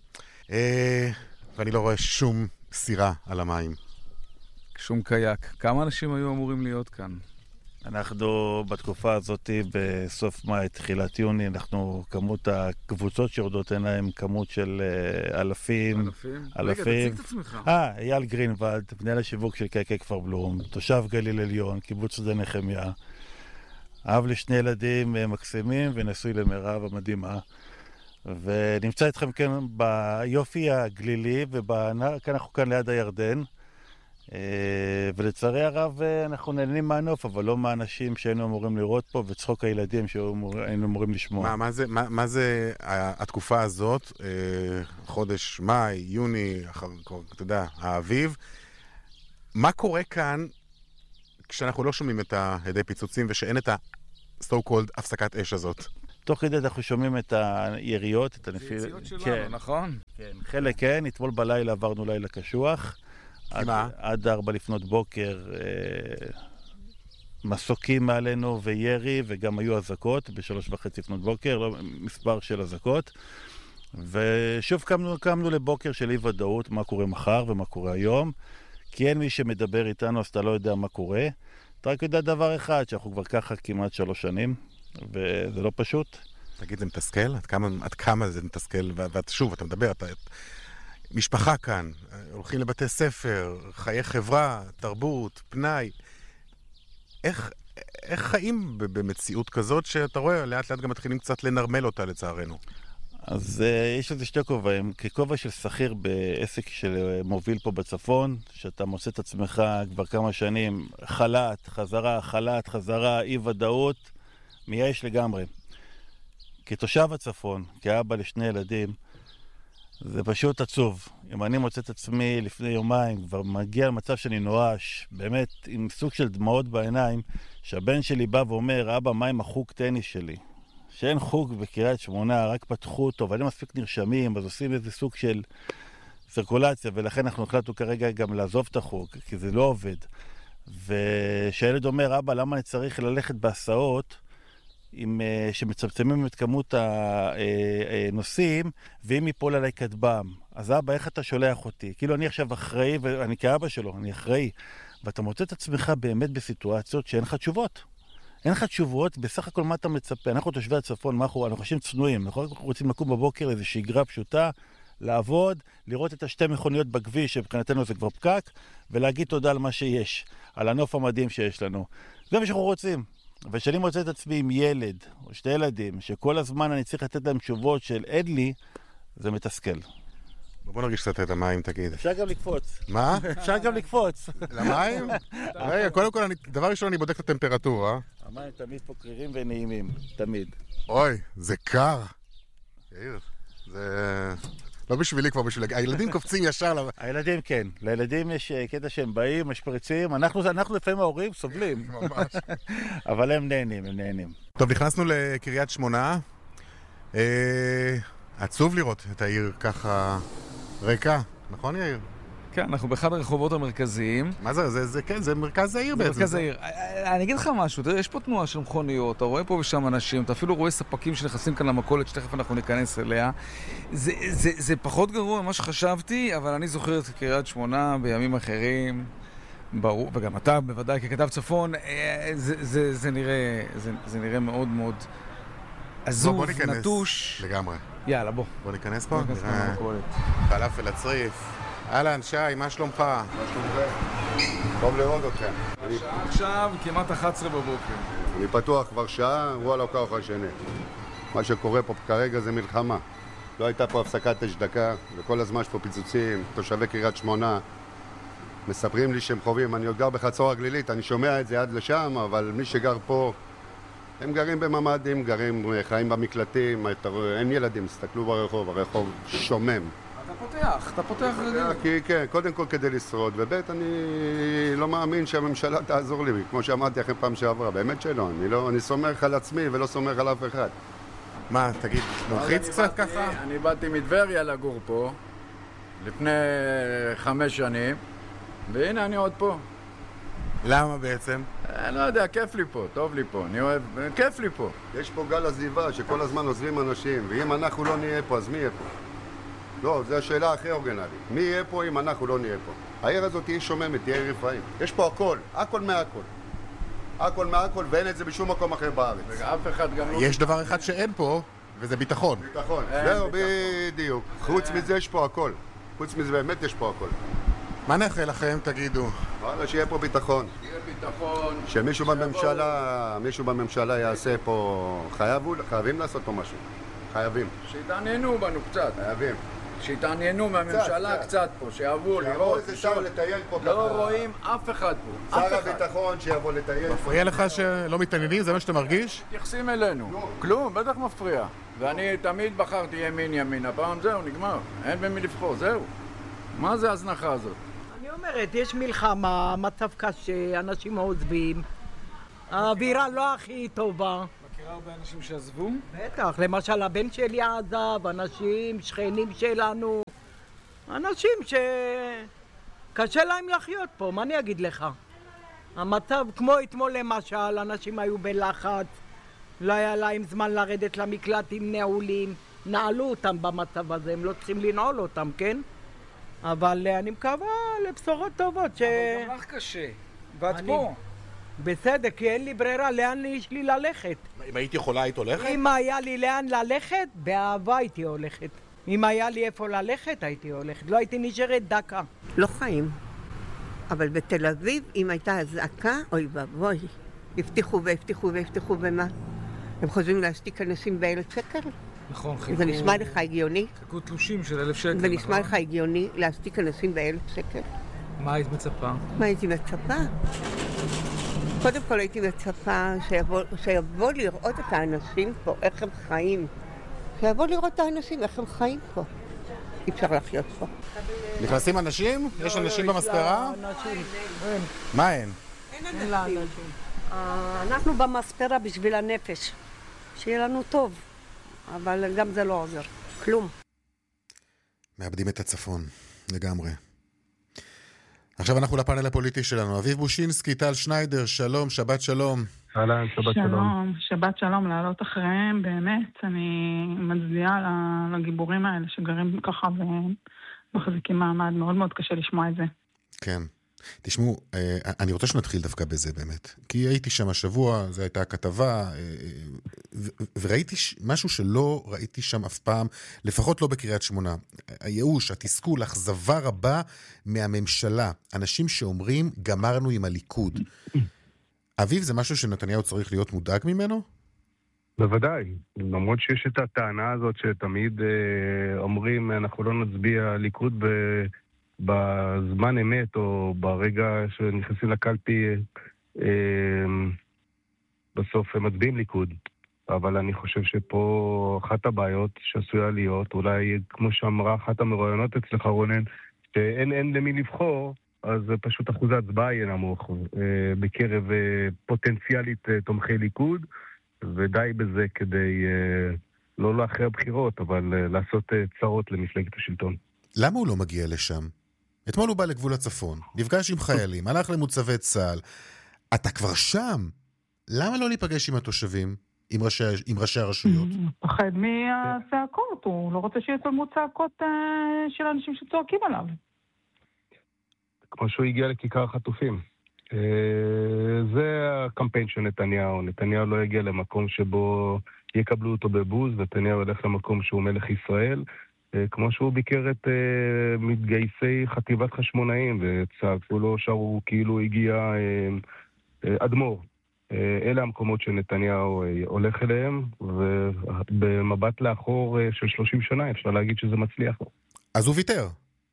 ואני לא רואה שום סירה על המים. שום קייק. כמה אנשים היו אמורים להיות כאן? אנחנו בתקופה הזאת, בסוף מאי, תחילת יוני, כמות הקבוצות שיורדות אין להם כמות של אלפים. רגע, תציג את עצמך. אייל גרינוולד, מנהל השיווק של קייקי כפר בלום, תושב גליל עליון, קיבוץ שדה נחמיה, אב לשני ילדים מקסימים ונשוי למירב המדהימה. ונמצא איתכם כאן ביופי הגלילי, אנחנו כאן ליד הירדן. ולצערי הרב אנחנו נהנים מהנוף, אבל לא מהאנשים שהיינו אמורים לראות פה, וצחוק הילדים שהיינו אמורים לשמוע. מה זה התקופה הזאת, חודש מאי, יוני, אתה יודע, האביב, מה קורה כאן כשאנחנו לא שומעים את ההדי פיצוצים ושאין את ה-so called הפסקת אש הזאת? תוך כדי אנחנו שומעים את היריות, את הנפיל... זה יציאות שלנו, נכון? כן, חלק כן, אתמול בלילה עברנו לילה קשוח. עד 4 לפנות בוקר מסוקים מעלינו וירי, וגם היו אזעקות ב3:30 לפנות בוקר, לא, מספר של אזעקות. ושוב קמנו לבוקר של אי ודאות, מה קורה מחר ומה קורה היום, כי אין מי שמדבר איתנו, אז אתה לא יודע מה קורה. אתה רק יודע דבר אחד, שאנחנו כבר ככה כמעט 3 שנים, וזה לא פשוט. תגיד, זה מתסכל? עד כמה זה מתסכל? ושוב, אתה מדבר, משפחה כאן, הולכים לבתי ספר, חיי חברה, תרבות, פנאי. איך חיים במציאות כזאת שאתה רואה, לאט לאט גם מתחילים קצת לנרמל אותה לצערנו? אז יש לזה 2 כובעים. ככובע של שכיר בעסק של מוביל פה בצפון, שאתה מוצא את עצמך כבר כמה שנים, חל"ת, חזרה, אי ודאות, מייאש לגמרי. כתושב הצפון, כאבא ל2 ילדים, זה פשוט עצוב. אם אני מוצא את עצמי לפני יומיים, כבר מגיע למצב שאני נואש, באמת עם סוג של דמעות בעיניים, שהבן שלי בא ואומר, אבא, מה עם החוג טניס שלי? שאין חוג בקריית שמונה, רק פתחו אותו, אבל אין מספיק נרשמים, אז עושים איזה סוג של סרקולציה, ולכן אנחנו החלטנו כרגע גם לעזוב את החוג, כי זה לא עובד. ושהילד אומר, אבא, למה אני צריך ללכת בהסעות, שמצמצמים את כמות הנוסעים, ואם ייפול עליי כטב"ם. אז אבא, איך אתה שולח אותי? כאילו אני עכשיו אחראי, ואני כאבא שלו, אני אחראי. ואתה מוצא את עצמך באמת בסיטואציות שאין לך תשובות. אין לך תשובות, בסך הכל מה אתה מצפה? אנחנו תושבי הצפון, אנחנו חושבים צנועים, אנחנו רוצים לקום בבוקר איזו שגרה פשוטה, לעבוד, לראות את 2 מכוניות בכביש, שבחינתנו זה כבר פקק, ולהגיד תודה על מה שיש, על הנוף המדהים שיש לנו. זה מה שאנחנו רוצים. ושאני מוצא את עצמי עם ילד, או 2 ילדים, שכל הזמן אני צריך לתת להם תשובות של עד לי, זה מתסכל. בוא נרגיש קצת את המים, תגיד. אפשר גם לקפוץ. מה? אפשר גם לקפוץ. למים? רגע, קודם כל, דבר ראשון אני בודק את הטמפרטורה. המים תמיד פה קרירים ונעימים, תמיד. אוי, זה קר. יאיר, זה... לא בשבילי כבר, בשבילי. הילדים קופצים ישר. הילדים כן. לילדים יש קטע שהם באים, משפריצים. אנחנו לפעמים ההורים סובלים. ממש. אבל הם נהנים. טוב, נכנסנו לקריית שמונה. עצוב לראות את העיר ככה ריקה. נכון, יאיר? כן, אנחנו באחד הרחובות המרכזיים. מה זה? כן, זה מרכז העיר בעצם. זה מרכז העיר. אני אגיד לך משהו, תראה, יש פה תנועה של מכוניות, אתה רואה פה ושם אנשים, אתה אפילו רואה ספקים שנכנסים כאן למכולת, שתכף אנחנו ניכנס אליה. זה פחות גרוע ממה שחשבתי, אבל אני זוכר את קריית שמונה בימים אחרים, ברור, וגם אתה בוודאי ככתב צפון, זה נראה מאוד מאוד עזוב, נטוש. לגמרי. יאללה, בוא. בוא ניכנס פה. פלאפל הצריף. אהלן, שי, מה שלומך? מה שלומכם? טוב לראות אתכם. עכשיו כמעט 11 בבוקר. אני פתוח כבר שעה, הוא על הכוח השני. מה שקורה פה כרגע זה מלחמה. לא הייתה פה הפסקת השדקה, וכל הזמן יש פה פיצוצים, תושבי קריית שמונה. מספרים לי שהם חווים, אני גר בחצור הגלילית, אני שומע את זה עד לשם, אבל מי שגר פה, הם גרים בממ"דים, חיים במקלטים, אין ילדים, הסתכלו ברחוב, הרחוב שומם. אתה פותח רגיל. כן, קודם כל כדי לשרוד, ובית אני לא מאמין שהממשלה תעזור לי, כמו שאמרתי לכם פעם שעברה, באמת שלא, אני סומך על עצמי ולא סומך על אף אחד. מה, תגיד, מלחיץ קצת ככה? אני באתי מטבריה לגור פה, לפני 5 שנים, והנה אני עוד פה. למה בעצם? אני לא יודע, כיף לי פה, טוב לי פה, אני אוהב, כיף לי פה. יש פה גל עזיבה שכל הזמן עוזבים אנשים, ואם אנחנו לא נהיה פה, אז מי יהיה פה? לא, זו השאלה הכי אורגנלית. מי יהיה פה אם אנחנו לא נהיה פה? העיר הזאת היא שוממת, תהיה עיר רפאים. יש פה הכל מהכל. הכל מהכל, ואין את זה בשום מקום אחר בארץ. אף אחד גם לא... יש דבר אחד שאין פה, וזה ביטחון. ביטחון, זהו, בדיוק. חוץ מזה יש פה הכל. חוץ מזה באמת יש פה הכל. מה נאחל לכם, תגידו? וואלה, שיהיה פה ביטחון. שיהיה ביטחון. שמישהו בממשלה יעשה פה... חייבים לעשות פה משהו. חייבים. שיתעניינו בנו קצת. חייבים. שיתעניינו מהממשלה קצת פה, שיבואו לראות. איזה שר לטייל פה ככה. לא רואים אף אחד פה. שר הביטחון שיבוא לטייל. מפריע לך שלא מתעניינים? זה מה שאתה מרגיש? מתייחסים אלינו. כלום, בטח מפריע. ואני תמיד בחרתי ימין, הפעם זהו, נגמר. אין במי לבחור, זהו. מה זה ההזנחה הזאת? אני אומרת, יש מלחמה, מצב קשה, אנשים עוזבים. האווירה לא הכי טובה. מכירה הרבה אנשים שעזבו? בטח, למשל הבן שלי עזב, אנשים, שכנים שלנו, אנשים שקשה להם לחיות פה, מה אני אגיד לך? המצב כמו אתמול למשל, אנשים היו בלחץ, לא היה להם זמן לרדת למקלטים נעולים, נעלו אותם במצב הזה, הם לא צריכים לנעול אותם, כן? אבל אני מקווה לבשורות טובות אבל גם לך קשה, ואת פה. בסדר, כי אין לי ברירה, לאן יש לי ללכת? אם הייתי יכולה, היית הולכת? אם היה לי לאן ללכת, באהבה הייתי הולכת. אם היה לי איפה ללכת, הייתי הולכת. לא הייתי נשארת דקה. לא חיים. אבל בתל אביב, אם הייתה הזעקה, אוי ואבוי. הבטיחו והבטיחו והבטיחו ומה? הם חושבים להשתיק אנשים ב1,000 שקל? נכון, חיכו... זה נשמע לך הגיוני? חיכו תלושים של 1,000 שקל, זה נשמע לך הגיוני להשתיק אנשים ב1,000 שקל? מה היית מצפה? מה הייתי מצפה? קודם כל הייתי מצפה שיבוא לראות את האנשים פה, איך הם חיים. שיבוא לראות את האנשים, איך הם חיים פה. אי אפשר לחיות פה. נכנסים אנשים? יש אנשים במספרה? מה אין? אין אנשים. אנחנו במספרה בשביל הנפש. שיהיה לנו טוב. אבל גם זה לא עוזר. כלום. מאבדים את הצפון, לגמרי. עכשיו אנחנו לפאנל הפוליטי שלנו. אביב בושינסקי, טל שניידר, שלום, שבת שלום. אהלן, שבת שלום. שלום, שבת שלום, לעלות אחריהם, באמת, אני מצדיעה לגיבורים האלה שגרים ככה ומחזיקים מעמד, מאוד מאוד קשה לשמוע את זה. כן. תשמעו, אני רוצה שנתחיל דווקא בזה באמת, כי הייתי שם השבוע, זו הייתה כתבה, וראיתי משהו שלא ראיתי שם אף פעם, לפחות לא בקריית שמונה. הייאוש, התסכול, אכזבה רבה מהממשלה. אנשים שאומרים, גמרנו עם הליכוד. אביב, זה משהו שנתניהו צריך להיות מודאג ממנו? בוודאי. למרות שיש את הטענה הזאת שתמיד אומרים, אנחנו לא נצביע ליכוד בזמן אמת, או ברגע שנכנסים לקלפי, בסוף הם מצביעים ליכוד. אבל אני חושב שפה אחת הבעיות שעשויה להיות, אולי כמו שאמרה אחת המרואיינות אצלך רונן, שאין למי לבחור, אז פשוט אחוז ההצבעה יהיה נמוך בקרב פוטנציאלית תומכי ליכוד, ודי בזה כדי לא לאחרי הבחירות, אבל לעשות צרות למפלגת השלטון. למה הוא לא מגיע לשם? אתמול הוא בא לגבול הצפון, נפגש עם חיילים, הלך למוצבי צה"ל. אתה כבר שם. למה לא להיפגש עם התושבים, עם ראשי הרשויות? הוא פחד מהצעקות, הוא לא רוצה שיצלמו צעקות של אנשים שצועקים עליו. כמו שהוא הגיע לכיכר החטופים. זה הקמפיין של נתניהו. נתניהו לא יגיע למקום שבו יקבלו אותו בבוז, נתניהו ילך למקום שהוא מלך ישראל, כמו שהוא ביקר את מתגייסי חטיבת חשמונאים, וצעקו לו שהוא כאילו הגיע אדמו"ר. אלה המקומות שנתניהו הולך אליהם, ובמבט לאחור של 30 שנה אפשר להגיד שזה מצליח. אז הוא ויתר.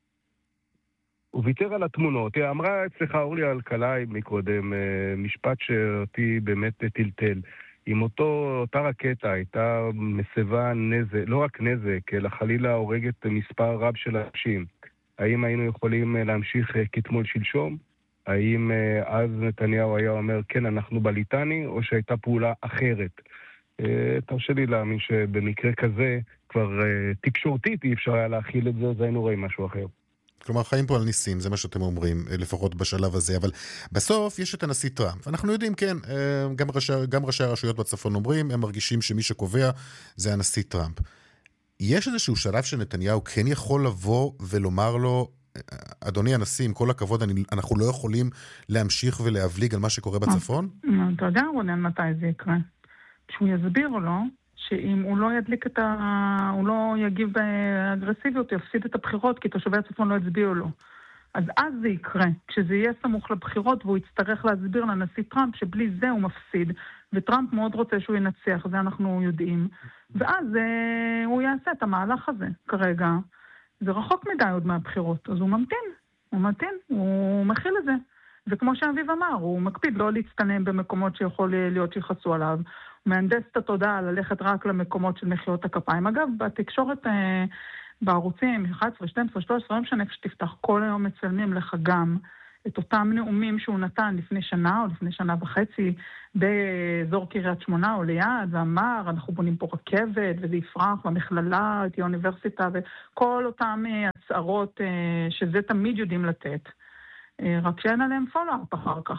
הוא ויתר על התמונות. אמרה אצלך אורלי אלקלעי מקודם, משפט שאותי באמת טלטל. אם אותה רקטה הייתה מסבה נזק, לא רק נזק, אלא חלילה הורגת מספר רב של אנשים, האם היינו יכולים להמשיך כתמול שלשום? האם אז נתניהו היה אומר, כן, אנחנו בליטני, או שהייתה פעולה אחרת? תרשה לי להאמין שבמקרה כזה, כבר תקשורתית אי אפשר היה להכיל את זה, אז היינו רואים משהו אחר. כלומר, חיים פה על ניסים, זה מה שאתם אומרים, לפחות בשלב הזה, אבל בסוף יש את הנשיא טראמפ. אנחנו יודעים, כן, גם ראשי הרשויות בצפון אומרים, הם מרגישים שמי שקובע זה הנשיא טראמפ. יש איזשהו שלב שנתניהו כן יכול לבוא ולומר לו, אדוני הנשיא, עם כל הכבוד, אנחנו לא יכולים להמשיך ולהבליג על מה שקורה בצפון? אתה יודע, רונן, מתי זה יקרה? שהוא יסביר לו, שאם הוא לא ידליק הוא לא יגיב באגרסיביות, הוא יפסיד את הבחירות, כי תושבי הצפון לא יצביעו לו. אז זה יקרה, כשזה יהיה סמוך לבחירות, והוא יצטרך להסביר לנשיא טראמפ שבלי זה הוא מפסיד, וטראמפ מאוד רוצה שהוא ינצח, זה אנחנו יודעים. ואז הוא יעשה את המהלך הזה. כרגע זה רחוק מדי עוד מהבחירות, אז הוא ממתין, הוא מכיל את זה. וכמו שאביב אמר, הוא מקפיד לא להצטנם במקומות שיכול להיות שיחסו עליו. הוא מהנדס את התודעה ללכת רק למקומות של מחיאות הכפיים. אגב, בתקשורת, בערוצים, 11, 12, 13, לא משנה שתפתח, כל היום מצלמים לך גם את אותם נאומים שהוא נתן לפני שנה או לפני שנה וחצי באזור קריית שמונה או ליד, ואמר, אנחנו בונים פה רכבת וזה יפרח, והמכללה, את האוניברסיטה, וכל אותם הצהרות שזה תמיד יודעים לתת. רק שאין עליהם פולו-אפ אחר כך.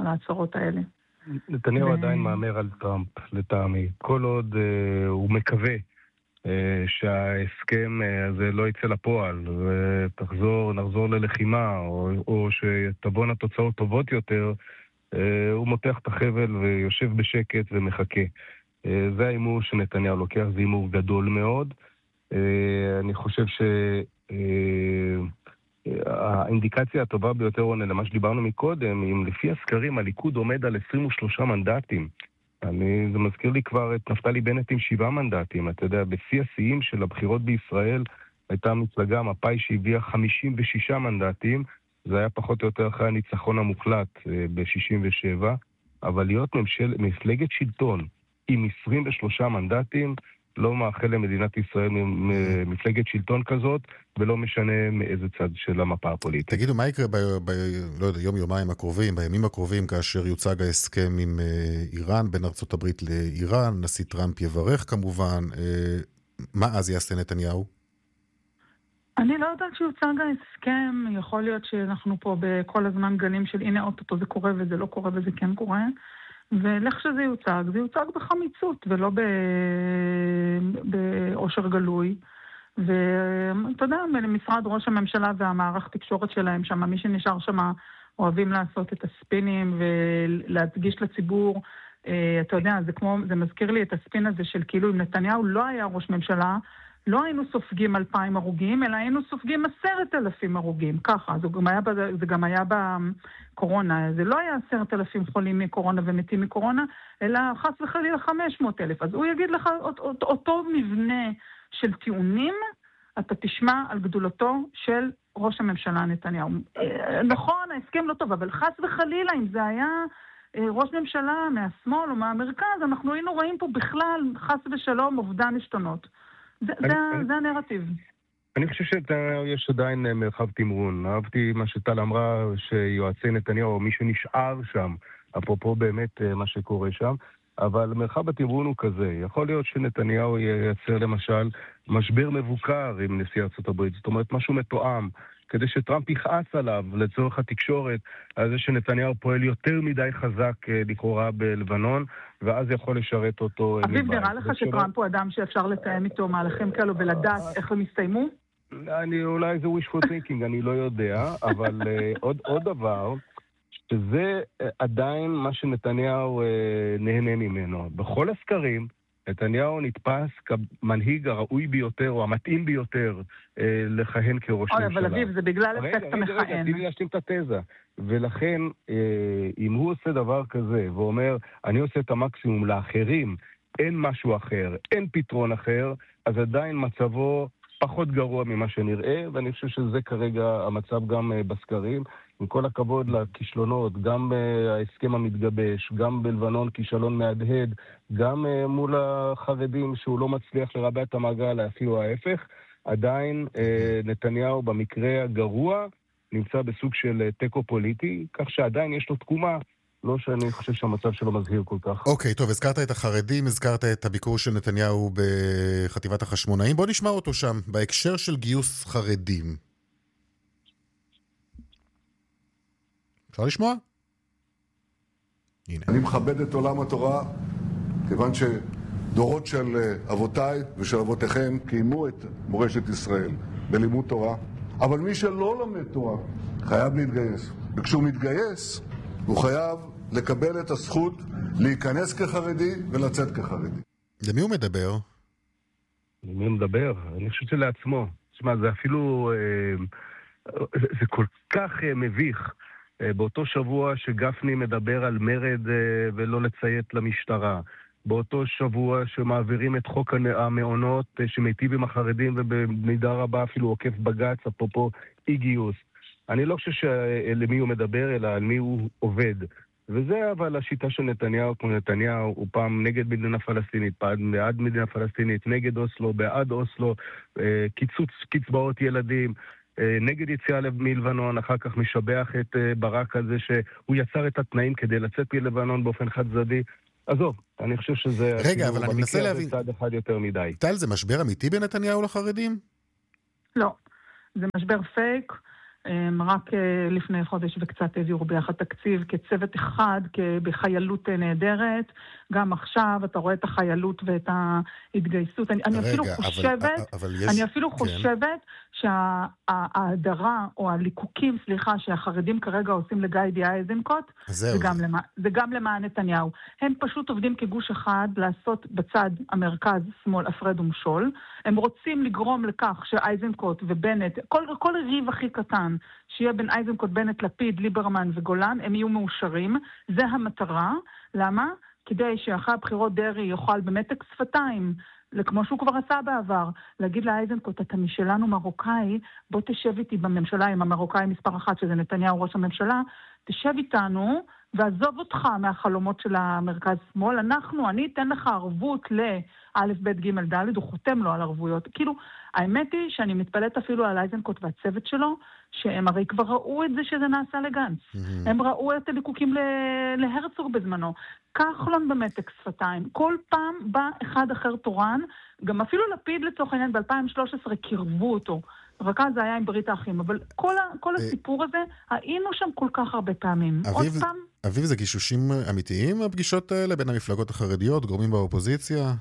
על ההצהרות האלה. נתניהו עדיין מאמר על טראמפ, לטעמי. כל עוד הוא מקווה שההסכם הזה לא יצא לפועל, נחזור ללחימה, או שתבואנה תוצאות טובות יותר, הוא מותח את החבל ויושב בשקט ומחכה. זה האימור שנתניהו לוקח, זה אימור גדול מאוד. אני חושב האינדיקציה הטובה ביותר, רונן, למה שדיברנו מקודם, אם לפי הסקרים הליכוד עומד על 23 מנדטים. זה מזכיר לי כבר את נפתלי בנט עם 7 מנדטים. אתה יודע, בשיא השיאים של הבחירות בישראל הייתה מפלגה, מפא"י, שהביאה 56 מנדטים. זה היה פחות או יותר אחרי הניצחון המוחלט ב-67. אבל להיות מפלגת שלטון עם 23 מנדטים, לא מאחל למדינת ישראל מפלגת שלטון כזאת, ולא משנה מאיזה צד של המפה הפוליטית. תגידו, מה יקרה לא יודע, יום-יומיים הקרובים, בימים הקרובים, כאשר יוצג ההסכם עם איראן, בין ארצות הברית לאיראן, נשיא טראמפ יברך כמובן, מה אז יעשה נתניהו? אני לא יודעת שיוצג ההסכם, יכול להיות שאנחנו פה בכל הזמן גלים של הנה אוטוטו זה קורה וזה לא קורה וזה כן קורה, ולך שזה יוצג, זה יוצג בחמיצות ולא באושר גלוי. ואתה יודע, משרד ראש הממשלה והמערך תקשורת שלהם שם, מי שנשאר שם אוהבים לעשות את הספינים ולהדגיש לציבור. אתה יודע, זה מזכיר לי את הספין הזה של כאילו אם נתניהו לא היה ראש ממשלה, לא היינו סופגים 2,000 הרוגים, אלא היינו סופגים 10,000 הרוגים. ככה, זה גם היה בקורונה. זה לא היה 10,000 חולים מקורונה ומתים מקורונה, אלא חס וחלילה 500,000. אז הוא יגיד לך, אותו מבנה של טיעונים, אתה תשמע על גדולתו של ראש הממשלה נתניהו. נכון, ההסכם לא טוב, אבל חס וחלילה, אם זה היה ראש ממשלה מהשמאל או מהמרכז, אנחנו היינו רואים פה בכלל, חס ושלום, אובדן השתונות. זה הנרטיב. אני חושב שיש עדיין מרחב תמרון. אהבתי מה שטל אמרה, שיועצי נתניהו, או מי שנשאר שם, אפרופו באמת מה שקורה שם, אבל מרחב התמרון הוא כזה. יכול להיות שנתניהו ייצר למשל משבר מבוקר עם נשיא ארצות הברית, זאת אומרת משהו מתואם, כדי שטראמפ יכעס עליו לצורך התקשורת, על זה שנתניהו פועל יותר מדי חזק לכאורה בלבנון, ואז יכול לשרת אותו. אביב, נראה לך שטראמפ הוא אדם שאפשר לתאם איתו מהלכים כאלו ולדעת איך הם יסתיימו? אולי זה wishful thinking, אני לא יודע, אבל עוד דבר, שזה עדיין מה שנתניהו נהנה ממנו. בכל הסקרים, נתניהו נתפס כמנהיג הראוי ביותר, או המתאים ביותר, לכהן כראש ממשלה. אבל אביב, זה בגלל אפקט המכהן. תני לי להשלים את התזה. ולכן, אם הוא עושה דבר כזה, ואומר, אני עושה את המקסימום לאחרים, אין משהו אחר, אין פתרון אחר, אז עדיין מצבו פחות גרוע ממה שנראה, ואני חושב שזה כרגע המצב גם בסקרים. עם כל הכבוד לכישלונות, גם ההסכם המתגבש, גם בלבנון כישלון מהדהד, גם מול החרדים שהוא לא מצליח לרבע את המעגל, אפילו ההפך, עדיין נתניהו במקרה הגרוע נמצא בסוג של טקו פוליטי, כך שעדיין יש לו תקומה, לא שאני חושב שהמצב שלו מזהיר כל כך. אוקיי, טוב, הזכרת את החרדים, הזכרת את הביקור של נתניהו בחטיבת החשמונאים, בוא נשמע אותו שם, בהקשר של גיוס חרדים. אפשר לשמוע? הנה. אני מכבד את עולם התורה, כיוון שדורות של אבותיי ושל אבותיכם קיימו את מורשת ישראל בלימוד תורה, אבל מי שלא לומד תורה חייב להתגייס. וכשהוא מתגייס, הוא חייב לקבל את הזכות להיכנס כחרדי ולצאת כחרדי. למי הוא מדבר? למי הוא מדבר? אני חושב שלעצמו. תשמע, זה אפילו... זה כל כך מביך. באותו שבוע שגפני מדבר על מרד ולא לציית למשטרה, באותו שבוע שמעבירים את חוק המעונות שמיטיב עם החרדים ובמידה רבה אפילו עוקף בג"ץ, אפרופו אי גיוס. אני לא חושב למי הוא מדבר, אלא על מי הוא עובד. וזה אבל השיטה של נתניהו, כמו נתניהו, הוא פעם נגד מדינה פלסטינית, פעם בעד מדינה פלסטינית, נגד אוסלו, בעד אוסלו, קיצוץ קצבאות ילדים, נגד יציאה מלבנון, אחר כך משבח את ברק על זה שהוא יצר את התנאים כדי לצאת מלבנון באופן חד צדדי. עזוב, אני חושב שזה... רגע, אבל אני מנסה להבין... צעד אחד יותר מדי. טל, זה משבר אמיתי בין נתניהו לחרדים? לא, זה משבר פייק. רק לפני חודש וקצת העבירו ביחד תקציב כצוות אחד, בחיילות נהדרת. גם עכשיו אתה רואה את החיילות ואת ההתגייסות. אני אפילו חושבת שההדרה או הליקוקים, שהחרדים כרגע עושים לגיידי איזנקוט, זה גם למען נתניהו. הם פשוט עובדים כגוש אחד לעשות בצד המרכז שמאל הפרד ומשול. הם רוצים לגרום לכך שאיזנקוט ובנט, כל ריב הכי קטן שיהיה בין איזנקוט, בנט, לפיד, ליברמן וגולן, הם יהיו מאושרים. זה המטרה. למה? כדי שאחרי הבחירות דרי יוכל במתק שפתיים, כמו שהוא כבר עשה בעבר, להגיד לאיזנקוט, אתה משלנו מרוקאי, בוא תשב איתי בממשלה עם המרוקאי מספר 1, שזה נתניהו ראש הממשלה, תשב איתנו ועזוב אותך מהחלומות של המרכז שמאל, אני אתן לך ערבות לאלף בית ג' ד', הוא חותם לו על ערבויות. כאילו, האמת היא שאני מתפלאת אפילו על איזנקוט והצוות שלו, שהם הרי כבר ראו את זה שזה נעשה לגנץ. הם ראו את הליקוקים להרצוג בזמנו. כחלון במתק שפתיים. כל פעם בא אחד אחר תורן, גם אפילו לפיד לצורך העניין ב-2013 קרבו אותו. רק אז זה היה עם ברית האחים, אבל כל הסיפור הזה, היינו שם כל כך הרבה פעמים. אביב, זה גישושים אמיתיים, הפגישות האלה בין המפלגות החרדיות, גורמים באופוזיציה?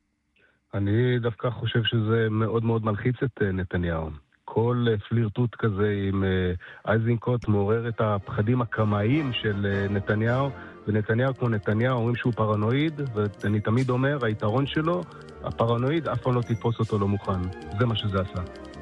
אני דווקא חושב שזה מאוד מאוד מלחיץ את נתניהו. כל פלירטוט כזה עם איזנקוט מעורר את הפחדים הקמאיים של נתניהו, ונתניהו כמו נתניהו אומרים שהוא פרנואיד, ואני תמיד אומר, היתרון שלו, הפרנואיד, אף פעם לא תתפוס אותו לא מוכן. זה מה שזה עשה.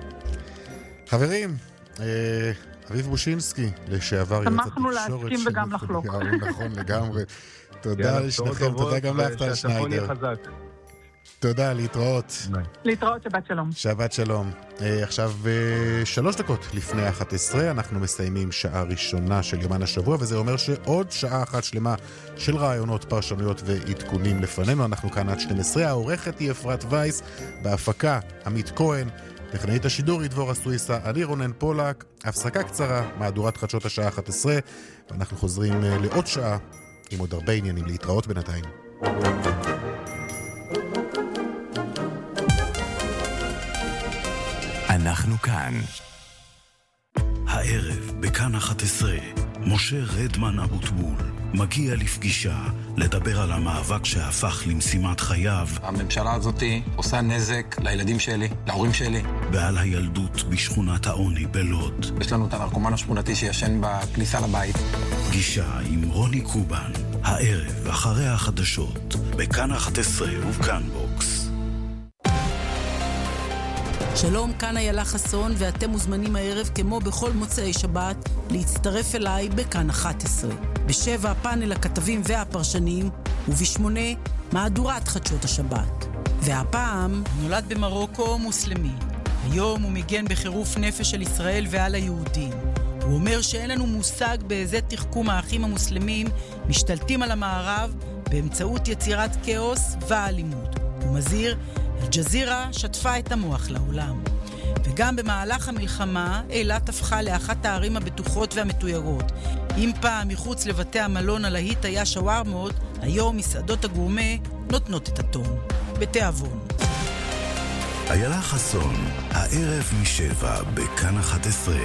חברים, אביב בושינסקי, לשעבר יועץ התקשורת. שמחנו להסכים וגם לחלוק. נכון, לגמרי. תודה לשניכם, תודה גם לך, טל שניידר. תודה, להתראות. להתראות, שבת שלום. שבת שלום. עכשיו 3 דקות לפני 11, אנחנו מסיימים שעה ראשונה של יומן השבוע, וזה אומר שעוד שעה אחת שלמה של רעיונות, פרשנויות ועדכונים לפנינו. אנחנו כאן עד 12, העורכת היא אפרת וייס, בהפקה עמית כהן, טכנאית השידור היא דבורה סוויסה, אני רונן פולק. הפסקה קצרה, מהדורת חדשות השעה 11, ואנחנו חוזרים לעוד שעה עם עוד הרבה עניינים. להתראות בינתיים. אנחנו כאן. הערב בכאן 11, משה רדמן אבוטבול מגיע לפגישה לדבר על המאבק שהפך למשימת חייו. הממשלה הזאת עושה נזק לילדים שלי, להורים שלי. ועל הילדות בשכונת העוני בלוד. יש לנו את הנרקומן השכונתי שישן בכניסה לבית. פגישה עם רוני קובן, הערב אחרי החדשות, בכאן 11 ובכאן בוקס. שלום, כאן איילה חסון, ואתם מוזמנים הערב כמו בכל מוצאי שבת להצטרף אליי בכאן 11. ב7 פאנל הכתבים והפרשנים, וב8 מהדורת חדשות השבת. והפעם נולד במרוקו מוסלמי. היום הוא מגן בחירוף נפש של ישראל ועל היהודים. הוא אומר שאין לנו מושג באיזה תחכום האחים המוסלמים משתלטים על המערב באמצעות יצירת כאוס ואלימות. הוא מזהיר, אל-ג'זירה שטפה את המוח לעולם. וגם במהלך המלחמה, אילת הפכה לאחת הערים הבטוחות והמתוירות. אם פעם מחוץ לבתי המלון הלהיט היה שווארמות, היום מסעדות הגורמה נותנות את הטון. בתיאבון. איילה חסון, הערב מ7 בכאן 11.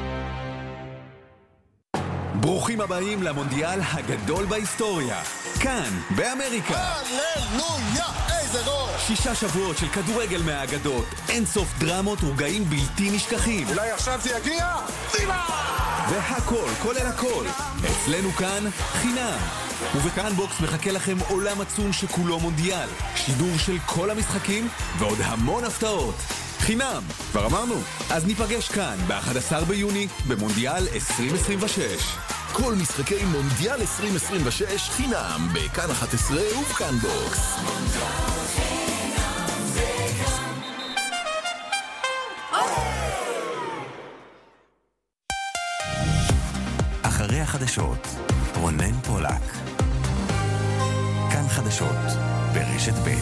ברוכים הבאים למונדיאל הגדול בהיסטוריה. כאן, באמריקה. הללויה, איזה ראש! 6 שבועות של כדורגל מהאגדות, אין סוף דרמות ורגעים בלתי נשכחים. אולי עכשיו זה יגיע? דימה! והכל, כולל הכל. אצלנו כאן, חינם. ובכאן בוקס מחכה לכם עולם עצום שכולו מונדיאל. שידור של כל המשחקים ועוד המון הפתעות. חינם, כבר אמרנו. אז ניפגש כאן ב-11 ביוני במונדיאל 2026. כל משחקי מונדיאל 2026 חינם בכאן 11 ובכאן בוקס. אחרי החדשות, רונן פולק. כאן חדשות ברשת ב'.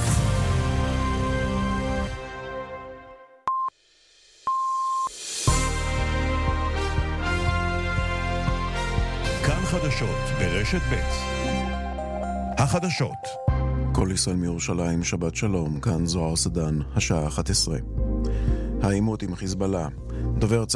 כאן חדשות ברשת ב'. החדשות. כל ישראל מירושלים, שבת שלום, כאן זוהר סדן, השעה 11. העימות עם חיזבאללה. דובר צה"ל